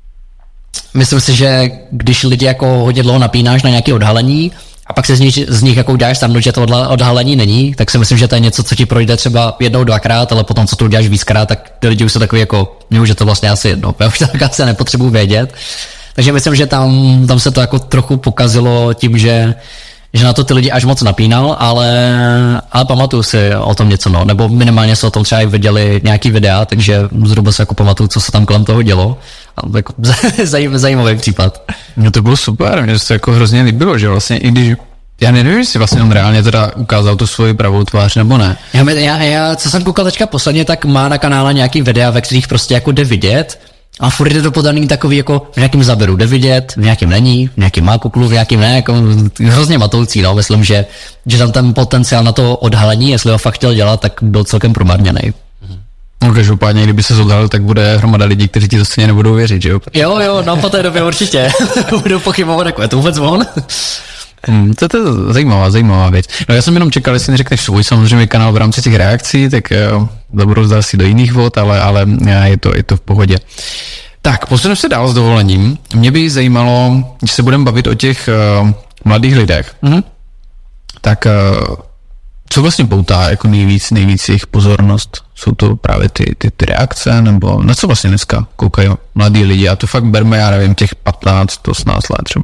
myslím si, že když lidi jako hodně dlouho napínáš na nějaké odhalení a pak se z nich, z nich jako uděláš tam, že to odhalení není, tak si myslím, že to je něco, co ti projde třeba jednou, dvakrát, ale potom, co to uděláš víckrát, tak ty lidi už jsou takový jako, mě už je to vlastně asi jedno, já už tak asi nepotřebuji vědět. Takže myslím, že tam, tam se to jako trochu pokazilo tím, že že na to ty lidi až moc napínal, ale, ale pamatuju si o tom něco, no, nebo minimálně se o tom třeba i viděli nějaký videa, takže zhruba se jako pamatuju, co se tam kolem toho dělo. A jako zajím, zajímavý případ. No to bylo super, mně se to jako hrozně líbilo, že vlastně i když, já nevím, jestli vlastně on reálně teda ukázal tu svoji pravou tvář, nebo ne. Já, já, já co jsem koukal teďka posledně, tak má na kanále nějaký videa, ve kterých prostě jako jde vidět, a furt je to podaný takový jako v nějakým záběru jde vidět, v nějakým není, v nějakým má kuklu, v nějakým ne, jako hrozně matoucí, no, myslím, že, že tam ten potenciál na to odhalení, jestli ho fakt chtěl dělat, tak byl celkem promarněnej. No každopádně, kdyby se odhalil, tak bude hromada lidí, kteří ti to stejně nebudou věřit, že jo? Jo, jo, no po té době určitě. Budou pochybovat, jako je to vůbec on. Hmm, to, to je zajímavá, zajímavá věc. No já jsem jenom čekal, jestli neřekneš svůj samozřejmě kanál v rámci těch reakcí, tak zabudu zdát si do jiných vod, ale, ale je, to, je to v pohodě. Tak, posuneme se dál s dovolením. Mě by zajímalo, když se budeme bavit o těch uh, mladých lidech, mm-hmm. tak uh, co vlastně poutá jako nejvíc, nejvíc jejich pozornost? Jsou to právě ty, ty, ty reakce, nebo na co vlastně dneska koukají mladí lidi? A to fakt berme, já nevím, těch patnáct, osmnáct let třeba.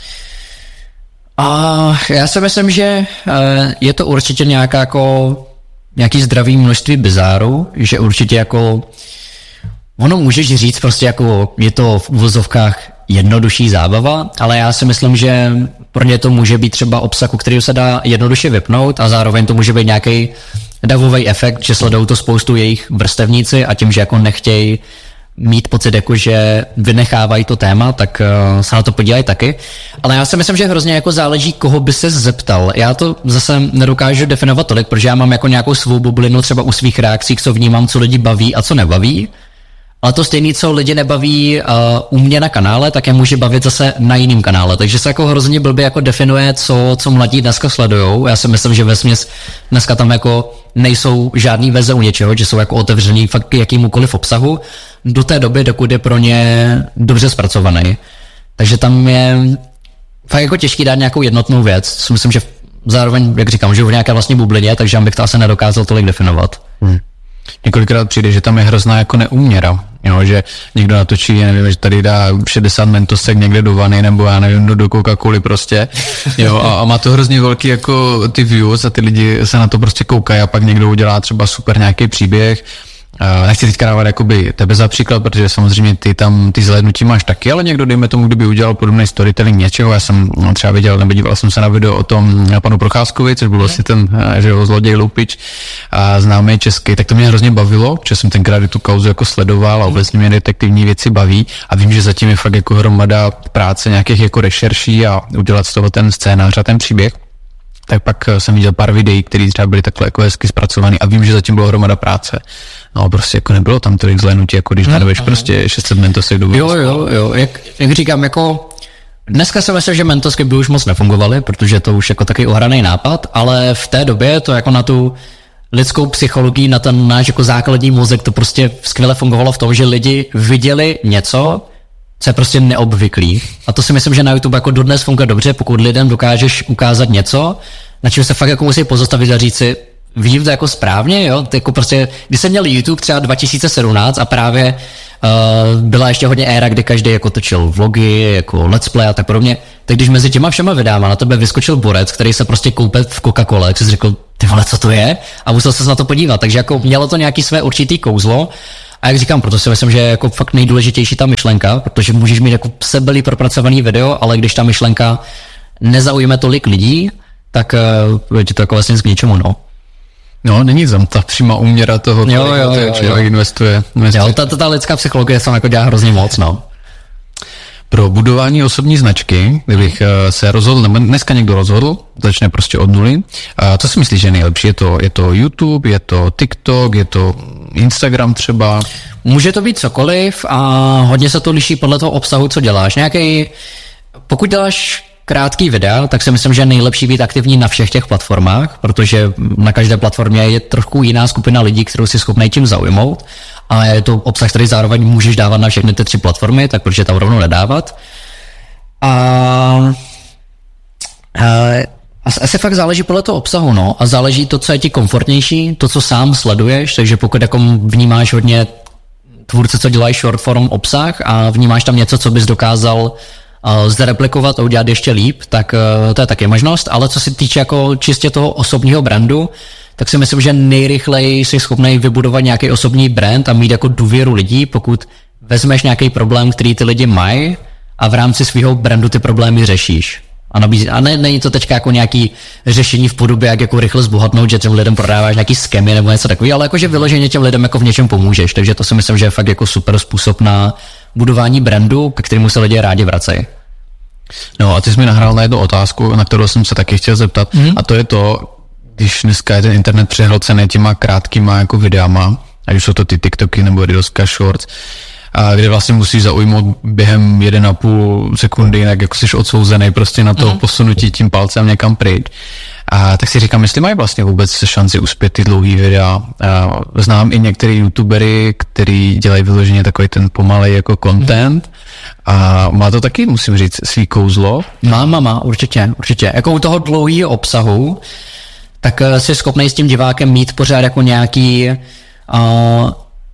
A já si myslím, že je to určitě nějaká jako nějaký zdravý množství bizáru, že určitě jako ono můžeš říct prostě jako je to v uvozovkách jednodušší zábava, ale já si myslím, že pro ně to může být třeba obsah, u kterého se dá jednoduše vypnout a zároveň to může být nějaký davový efekt, že sledují to spoustu jejich vrstevníci a tím, že jako nechtějí mít pocit, jako že vynechávají to téma, tak uh, se na to podívají taky. Ale já si myslím, že hrozně jako záleží, koho by se zeptal. Já to zase nedokážu definovat tolik, protože já mám jako nějakou svou bublinu třeba u svých reakcí, co vnímám, co lidi baví a co nebaví. Ale to stejné, co lidi nebaví uh, u mě na kanále, tak je může bavit zase na jiném kanále. Takže se jako hrozně blbě jako definuje, co, co mladí dneska sledujou. Já si myslím, že vesměs dneska tam jako nejsou žádný veze u něčeho, že jsou jako otevřený fakt jakýmukoliv obsahu do té doby, dokud je pro ně dobře zpracovaný. Takže tam je fakt jako těžký dát nějakou jednotnou věc. Myslím, že zároveň, jak říkám, že v nějaké vlastně bublině, takže bych to asi nedokázal tolik definovat. Hmm. Několikrát přijde, že tam je hrozná jako neúměra, jo, že někdo natočí, já nevím, že tady dá šedesát mentosek někde do vany, nebo já nevím, do, do Coca-Coly prostě, jo, a, a má to hrozně velký jako ty views a ty lidi se na to prostě koukají a pak někdo udělá třeba super nějaký příběh, Uh, nechci teďka dávat jakoby tebe za příklad, protože samozřejmě ty tam ty zhlédnutí máš taky, ale někdo, dejme tomu, kdyby udělal podobný storytelling něčeho, já jsem třeba viděl, nebo díval jsem se na video o tom panu Procházkovi, což byl vlastně ten, že jo, zloděj Lupič a známý český, tak to mě hrozně bavilo, protože jsem tenkrát tu kauzu jako sledoval a obecně mě detektivní věci baví a vím, že zatím je fakt jako hromada práce nějakých jako rešerší a udělat z toho ten scénář a ten příběh. Tak pak jsem viděl pár videí, které třeba byly takhle jako hezky zpracovaný a vím, že zatím bylo hromada práce. No prostě jako nebylo tam tolik zhlédnutí, jako když narveš prostě šest set mentosek do Jo, jo, jo, jak, jak říkám, jako dneska jsem myslel, že mentosky by už moc nefungovaly, protože to už jako taky ohraný nápad, ale v té době to jako na tu lidskou psychologii, na ten náš jako základní mozek to prostě skvěle fungovalo v tom, že lidi viděli něco, co je prostě neobvyklý. A to si myslím, že na YouTube jako dodnes funguje dobře, pokud lidem dokážeš ukázat něco, na čem se fakt jako musí pozastavit a říct si, vidím to jako správně, jo, to jako prostě, když jsem měl YouTube třeba dva tisíce sedmnáct a právě uh, byla ještě hodně éra, kdy každý jako točil vlogy, jako let's play a tak podobně, tak když mezi těma všema videama na tebe vyskočil borec, který se prostě koupil v Coca-Cole, tak jsi řekl, ty vole, co to je? A musel se na to podívat, takže jako mělo to nějaký své určitý kouzlo. A jak říkám, proto si myslím, že je jako fakt nejdůležitější ta myšlenka, protože můžeš mít jako sebelý propracovaný video, ale když ta myšlenka nezaujme tolik lidí, tak uh, je to jako vlastně k ničemu, no. No, není tam ta přímá úměra toho, jo, jo, jo, jo, člověk jo. investuje. investuje. Jo, ta, ta lidská psychologie se jako dělá hrozně moc, no. Pro budování osobní značky, kdybych se rozhodl, nebo dneska někdo rozhodl, začne prostě od nuly. A co si myslíš, že je nejlepší? Je to, je to YouTube, je to TikTok, je to Instagram třeba? Může to být cokoliv a hodně se to liší podle toho obsahu, co děláš. Nějaký, pokud děláš krátký videa, tak si myslím, že je nejlepší být aktivní na všech těch platformách, protože na každé platformě je trochu jiná skupina lidí, kterou si schopný tím zaujmout. A je to obsah, který zároveň můžeš dávat na všechny ty tři platformy, tak proč je tam rovnou nedávat. A, a asi fakt záleží podle toho obsahu, no. A záleží to, co je ti komfortnější, to, co sám sleduješ, takže pokud jako vnímáš hodně tvůrce, co dělají short form obsah a vnímáš tam něco, co bys dokázal uh, zreplikovat a udělat ještě líp, tak uh, to je taky možnost, ale co se týče jako čistě toho osobního brandu, tak si myslím, že nejrychleji jsi schopný vybudovat nějaký osobní brand a mít jako důvěru lidí, pokud vezmeš nějaký problém, který ty lidi mají a v rámci svého brandu ty problémy řešíš. A, nabízí, a ne, není to teďka jako nějaký řešení v podobě, jak jako rychle zbohatnout, že těm lidem prodáváš nějaký skemy nebo něco takového, ale jakože vyloženě těm lidem jako v něčem pomůžeš. Takže to si myslím, že je fakt jako super způsob na budování brandu, ke kterému se lidé rádi vracejí. No a ty jsi mi nahrál na jednu otázku, na kterou jsem se taky chtěl zeptat, mm. a to je to, když dneska je ten internet přehlcený těma krátkýma jako videama, ať už jsou to ty TikToky nebo Reelska Shorts, a kde vlastně musíš zaujmout během jeden a půl sekundy, jinak jako jsi odsouzený prostě na to mm. posunutí tím palcem někam pryč. A tak si říkám, jestli mají vlastně vůbec šanci uspět ty dlouhý videa. A znám i některý youtubery, který dělají vyloženě takový ten pomalej jako content. A má to taky, musím říct, svý kouzlo. Má, má, má, určitě, určitě. Jako u toho dlouhého obsahu, tak jsi schopný s tím divákem mít pořád jako nějaký... Uh,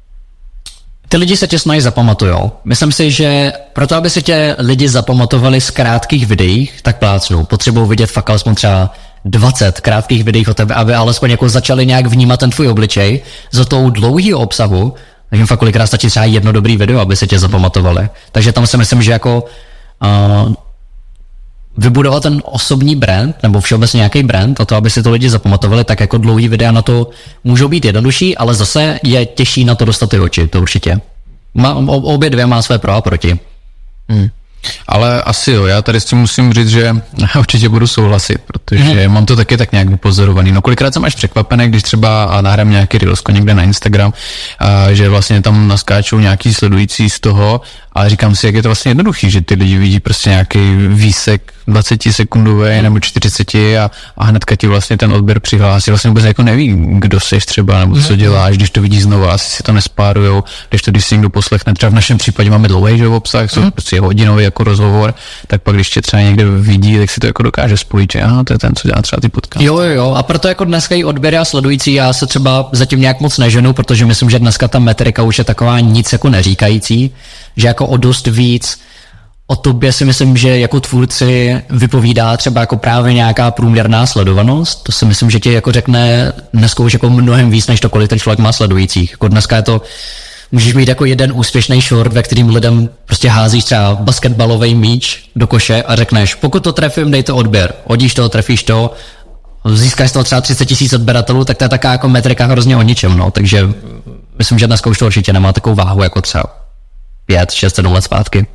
ty lidi se tě snaží zapamatujou. Myslím si, že proto, aby se tě lidi zapamatovali z krátkých videích, tak plácnou. Potřebují vidět fakt alespoň třeba dvacet krátkých videí o tebe, aby alespoň jako začali nějak vnímat ten tvůj obličej. Za tou dlouhýho obsahu, tak jim fakt kolikrát stačí třeba jedno dobrý video, aby se tě zapamatovali. Takže tam si myslím, že jako uh, vybudovat ten osobní brand, nebo všeobecně nějaký brand, a to, aby si to lidi zapamatovali, tak jako dlouhý videa na to můžou být jednodušší, ale zase je těžší na to dostat ty oči, to určitě. Má, obě dvě má své pro a proti. Hmm. Ale asi jo, já tady s tím musím říct, že určitě budu souhlasit, protože mm. mám to taky tak nějak vypozorovaný. No kolikrát jsem až překvapený, když třeba nahrám nějaký reelsko někde na Instagram, a že vlastně tam naskáčou nějaký sledující z toho, ale říkám si, jak je to vlastně jednoduchý, že ty lidi vidí prostě nějaký výsek dvacetisekundový nebo čtyřicet a, a hnedka ti vlastně ten odběr přihlásí. Vlastně vůbec jako neví, kdo seš třeba nebo co děláš, když to vidí znova, asi si to nespárujou, když to když si někdo poslechne, třeba v našem případě máme dlouhý že obsah, jsou prostě hodinový jako rozhovor, tak pak když tě třeba někde vidí, tak si to jako dokáže spojit, že aha, to je ten, co dělá třeba ty podcasty. Jo, jo, jo, a proto jako dneska i odběry a sledující, já se třeba zatím nějak moc neženu, protože myslím, že dneska ta metrika už je taková nic jako neříkající, že jako o dost víc o tobě si myslím, že jako tvůrci vypovídá třeba jako právě nějaká průměrná sledovanost. To si myslím, že ti jako řekne dneska už jako mnohem víc, než to, kolik ten člověk má sledujících. Jako dneska je to, můžeš mít jako jeden úspěšný short, ve kterým lidem prostě házíš třeba basketbalový míč do koše a řekneš, pokud to trefím, dej to odběr. Hodíš to, trefíš to, získáš z toho třeba třicet tisíc odběratelů, tak to je taká jako metrika hrozně o ničem, no. Takže myslím, že dneska už to určitě nemá takovou váhu jako třeba pět, šest, sedm let zpátky.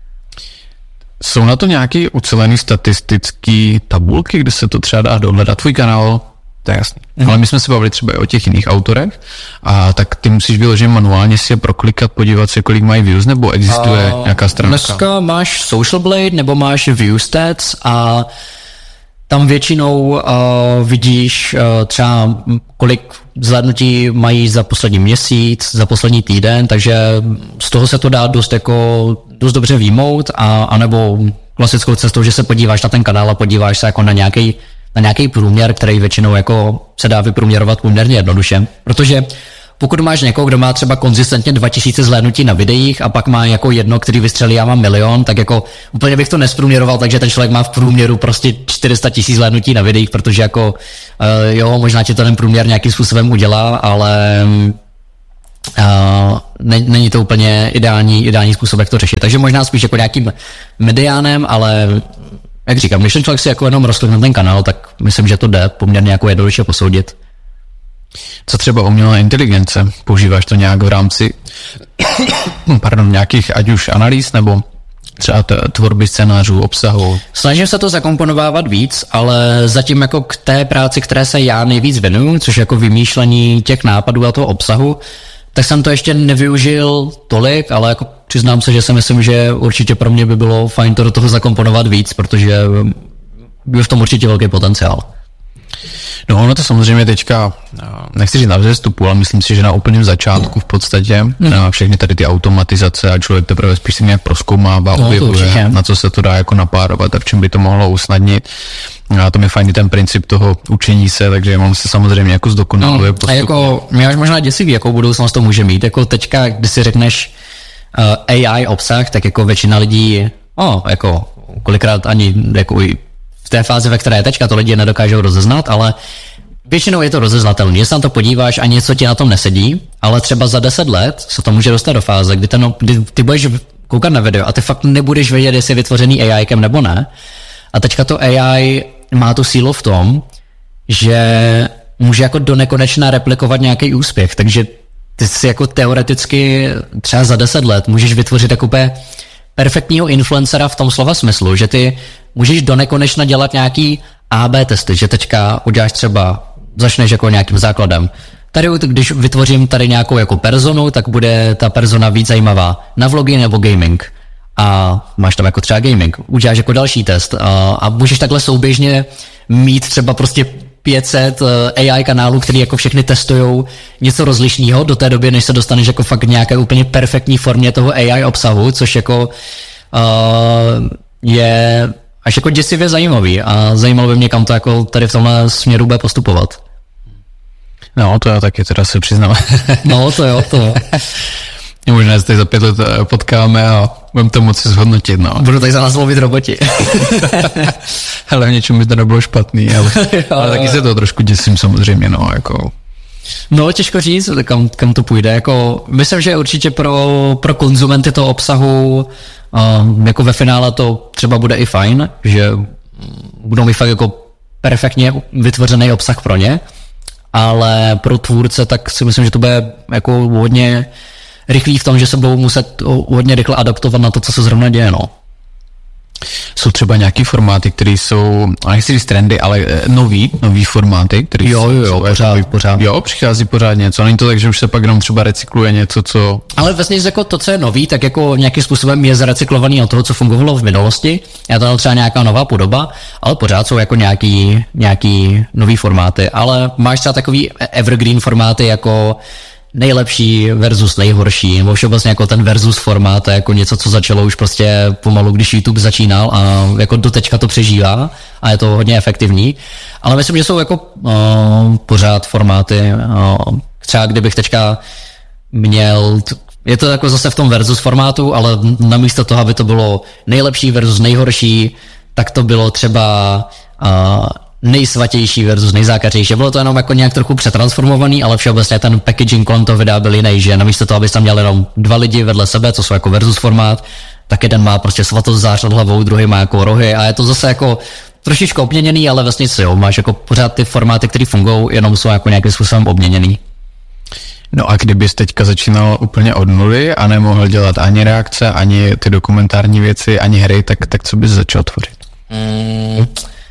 Jsou na to nějaký ucelený statistický tabulky, kde se to třeba dá dohledat? Tvůj kanál, to je jasný. Mm. Ale my jsme se bavili třeba i o těch jiných autorech, a tak ty musíš vyloženě manuálně si je proklikat, podívat se, kolik mají views, nebo existuje uh, nějaká stránka? Dneska máš Social Blade, nebo máš Viewstats a tam většinou uh, vidíš uh, třeba kolik zhlédnutí mají za poslední měsíc, za poslední týden, takže z toho se to dá dost jako dost dobře výjmout, a anebo klasickou cestou, že se podíváš na ten kanál a podíváš se jako na nějaký na nějaký průměr, který většinou jako se dá vyprůměrovat poměrně jednoduše, protože pokud máš někoho, kdo má třeba konzistentně dva tisíce zhlédnutí na videích a pak má jako jedno, který vystřelí a má milion, tak jako úplně bych to nesprůměroval, takže ten člověk má v průměru prostě čtyři sta tisíc zhlédnutí na videích, protože jako uh, jo, možná ti to ten průměr nějakým způsobem udělá, ale uh, ne, není to úplně ideální, ideální způsob, jak to řešit. Takže možná spíš jako nějakým mediánem, ale jak říkám, když ten člověk si jako jenom rozklikne ten kanál, tak myslím, že to jde poměrně jako jednoduše posoudit. Co třeba umělá inteligence? Používáš to nějak v rámci pardon, nějakých ať už analýz, nebo třeba t- tvorby scénářů, obsahu? Snažím se to zakomponovávat víc, ale zatím jako k té práci, které se já nejvíc věnuju, což jako vymýšlení těch nápadů a toho obsahu, tak jsem to ještě nevyužil tolik, ale jako přiznám se, že si myslím, že určitě pro mě by bylo fajn to do toho zakomponovat víc, protože byl v tom určitě velký potenciál. No ono to samozřejmě teďka, nechci říct na vzestupu, ale myslím si, že na úplném začátku v podstatě hmm. všechny tady ty automatizace a člověk teprve spíš si nějak prozkoumává, no, objevuje, na co se to dá jako napárovat a v čem by to mohlo usnadnit. A to mi fajn ten princip toho učení se, takže on se samozřejmě jako zdokonaluje. No, a jako, mě až možná děsivý, jakou budoucnost to může mít. Jako teďka, když si řekneš uh, A I obsah, tak jako většina lidí, oh, jako kolikrát ani jako v té fázi, ve které je teďka, to lidi nedokážou rozeznat, ale většinou je to rozeznatelné. Že se na to podíváš a něco ti na tom nesedí, ale třeba za deset let se to může dostat do fáze, kdy, ten, kdy ty budeš koukat na video a ty fakt nebudeš vědět, jestli je vytvořený AIkem nebo ne. A teďka to A I má tu sílu v tom, že může jako do nekonečna replikovat nějaký úspěch, takže ty si jako teoreticky třeba za deset let můžeš vytvořit jako perfektního influencera v tom slova smyslu, že ty můžeš do nekonečna dělat nějaký A B testy, že teďka uděláš třeba, začneš jako nějakým základem. Tady, když vytvořím tady nějakou jako personu, tak bude ta persona víc zajímavá na vlogy nebo gaming. A máš tam jako třeba gaming, uděláš jako další test a, a můžeš takhle souběžně mít třeba prostě pět set A I kanálů, který jako všechny testujou něco rozlišného do té doby, než se dostaneš jako fakt nějaké úplně perfektní formě toho A I obsahu, což jako uh, je až jako děsivě zajímavý a zajímalo by mě, kam to jako tady v tomhle směru bude postupovat. No, to já taky teda se přiznám. No, to jo, to jo. Možná se tady za pět let potkáme a budeme to moci zhodnotit, no. Budu tady za nás lovit roboti. Ale v něčem by to nebylo špatný, ale, ale taky se to trošku děsím samozřejmě, no, jako. No, těžko říct, kam, kam to půjde, jako, myslím, že určitě pro, pro konzumenty toho obsahu, uh, jako ve finále to třeba bude i fajn, že budou mít fakt jako perfektně vytvořený obsah pro ně, ale pro tvůrce tak si myslím, že to bude jako hodně rychlý v tom, že se budou muset hodně rychle adaptovat na to, co se zrovna děje, no. Jsou třeba nějaký formáty, které jsou, nechci říct trendy, ale nový, nový formáty, které jo, jo, jo, pořád, pořád. Jo, přichází pořád něco, není to tak, že už se pak jenom třeba recykluje něco, co... Ale vlastně jako to, co je nový, tak jako nějakým způsobem je zrecyklovaný od toho, co fungovalo v minulosti. Je to třeba nějaká nová podoba, ale pořád jsou jako nějaký, nějaký nový formáty, ale máš třeba takový evergreen formáty jako nejlepší versus nejhorší, nebo všeobecně jako ten versus formát, jako něco, co začalo už prostě pomalu, když YouTube začínal a jako doteďka to přežívá a je to hodně efektivní. Ale myslím, že jsou jako uh, pořád formáty, uh, třeba kdybych teďka měl t- je to jako zase v tom versus formátu, ale namísto toho, aby to bylo nejlepší versus nejhorší, tak to bylo třeba uh, nejsvatější versus nejzákařejší. Bylo to jenom jako nějak trochu přetransformovaný, ale všeobecně ten packaging kolem toho videa byl jiný, že namísto toho, abyste tam měli jenom dva lidi vedle sebe, co jsou jako versus formát, tak jeden má prostě svatost zář nad hlavou, druhý má jako rohy a je to zase jako trošičku obměněný, ale vlastně si jo, máš jako pořád ty formáty, které fungují, jenom jsou jako nějakým způsobem obměněný. No a kdybys teďka začínal úplně od nuly a nemohl dělat ani reakce, ani ty dokumentární věci, ani hry, tak, tak co bys začal tvořit? Mm.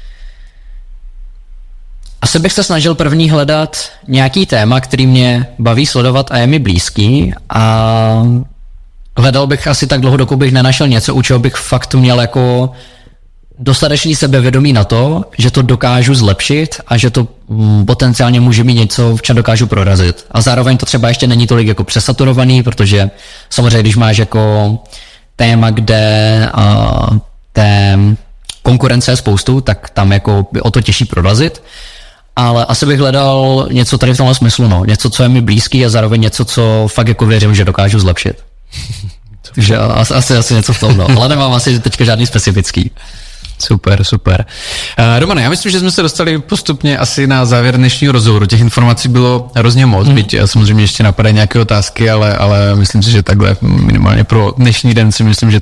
Asi bych se snažil první hledat nějaký téma, který mě baví sledovat a je mi blízký a hledal bych asi tak dlouho, dokud bych nenašel něco, u čeho bych fakt měl jako dostatečný sebevědomí na to, že to dokážu zlepšit a že to mm, potenciálně může mít něco, v čem dokážu prorazit. A zároveň to třeba ještě není tolik jako přesaturovaný, protože samozřejmě, když máš jako téma, kde uh, té konkurence je spoustu, tak tam jako by o to těžší prorazit. Ale asi bych hledal něco tady v tomhle smyslu, no. Něco, co je mi blízký a zároveň něco, co fakt jako věřím, že dokážu zlepšit. Takže asi, asi, asi něco v tom, no. Ale nemám asi teďka žádný specifický. Super, super. Uh, Romane, já myslím, že jsme se dostali postupně asi na závěr dnešního rozhovoru. Těch informací bylo hrozně moc, hmm. byť samozřejmě ještě napadají nějaké otázky, ale, ale myslím si, že takhle minimálně pro dnešní den si myslím, že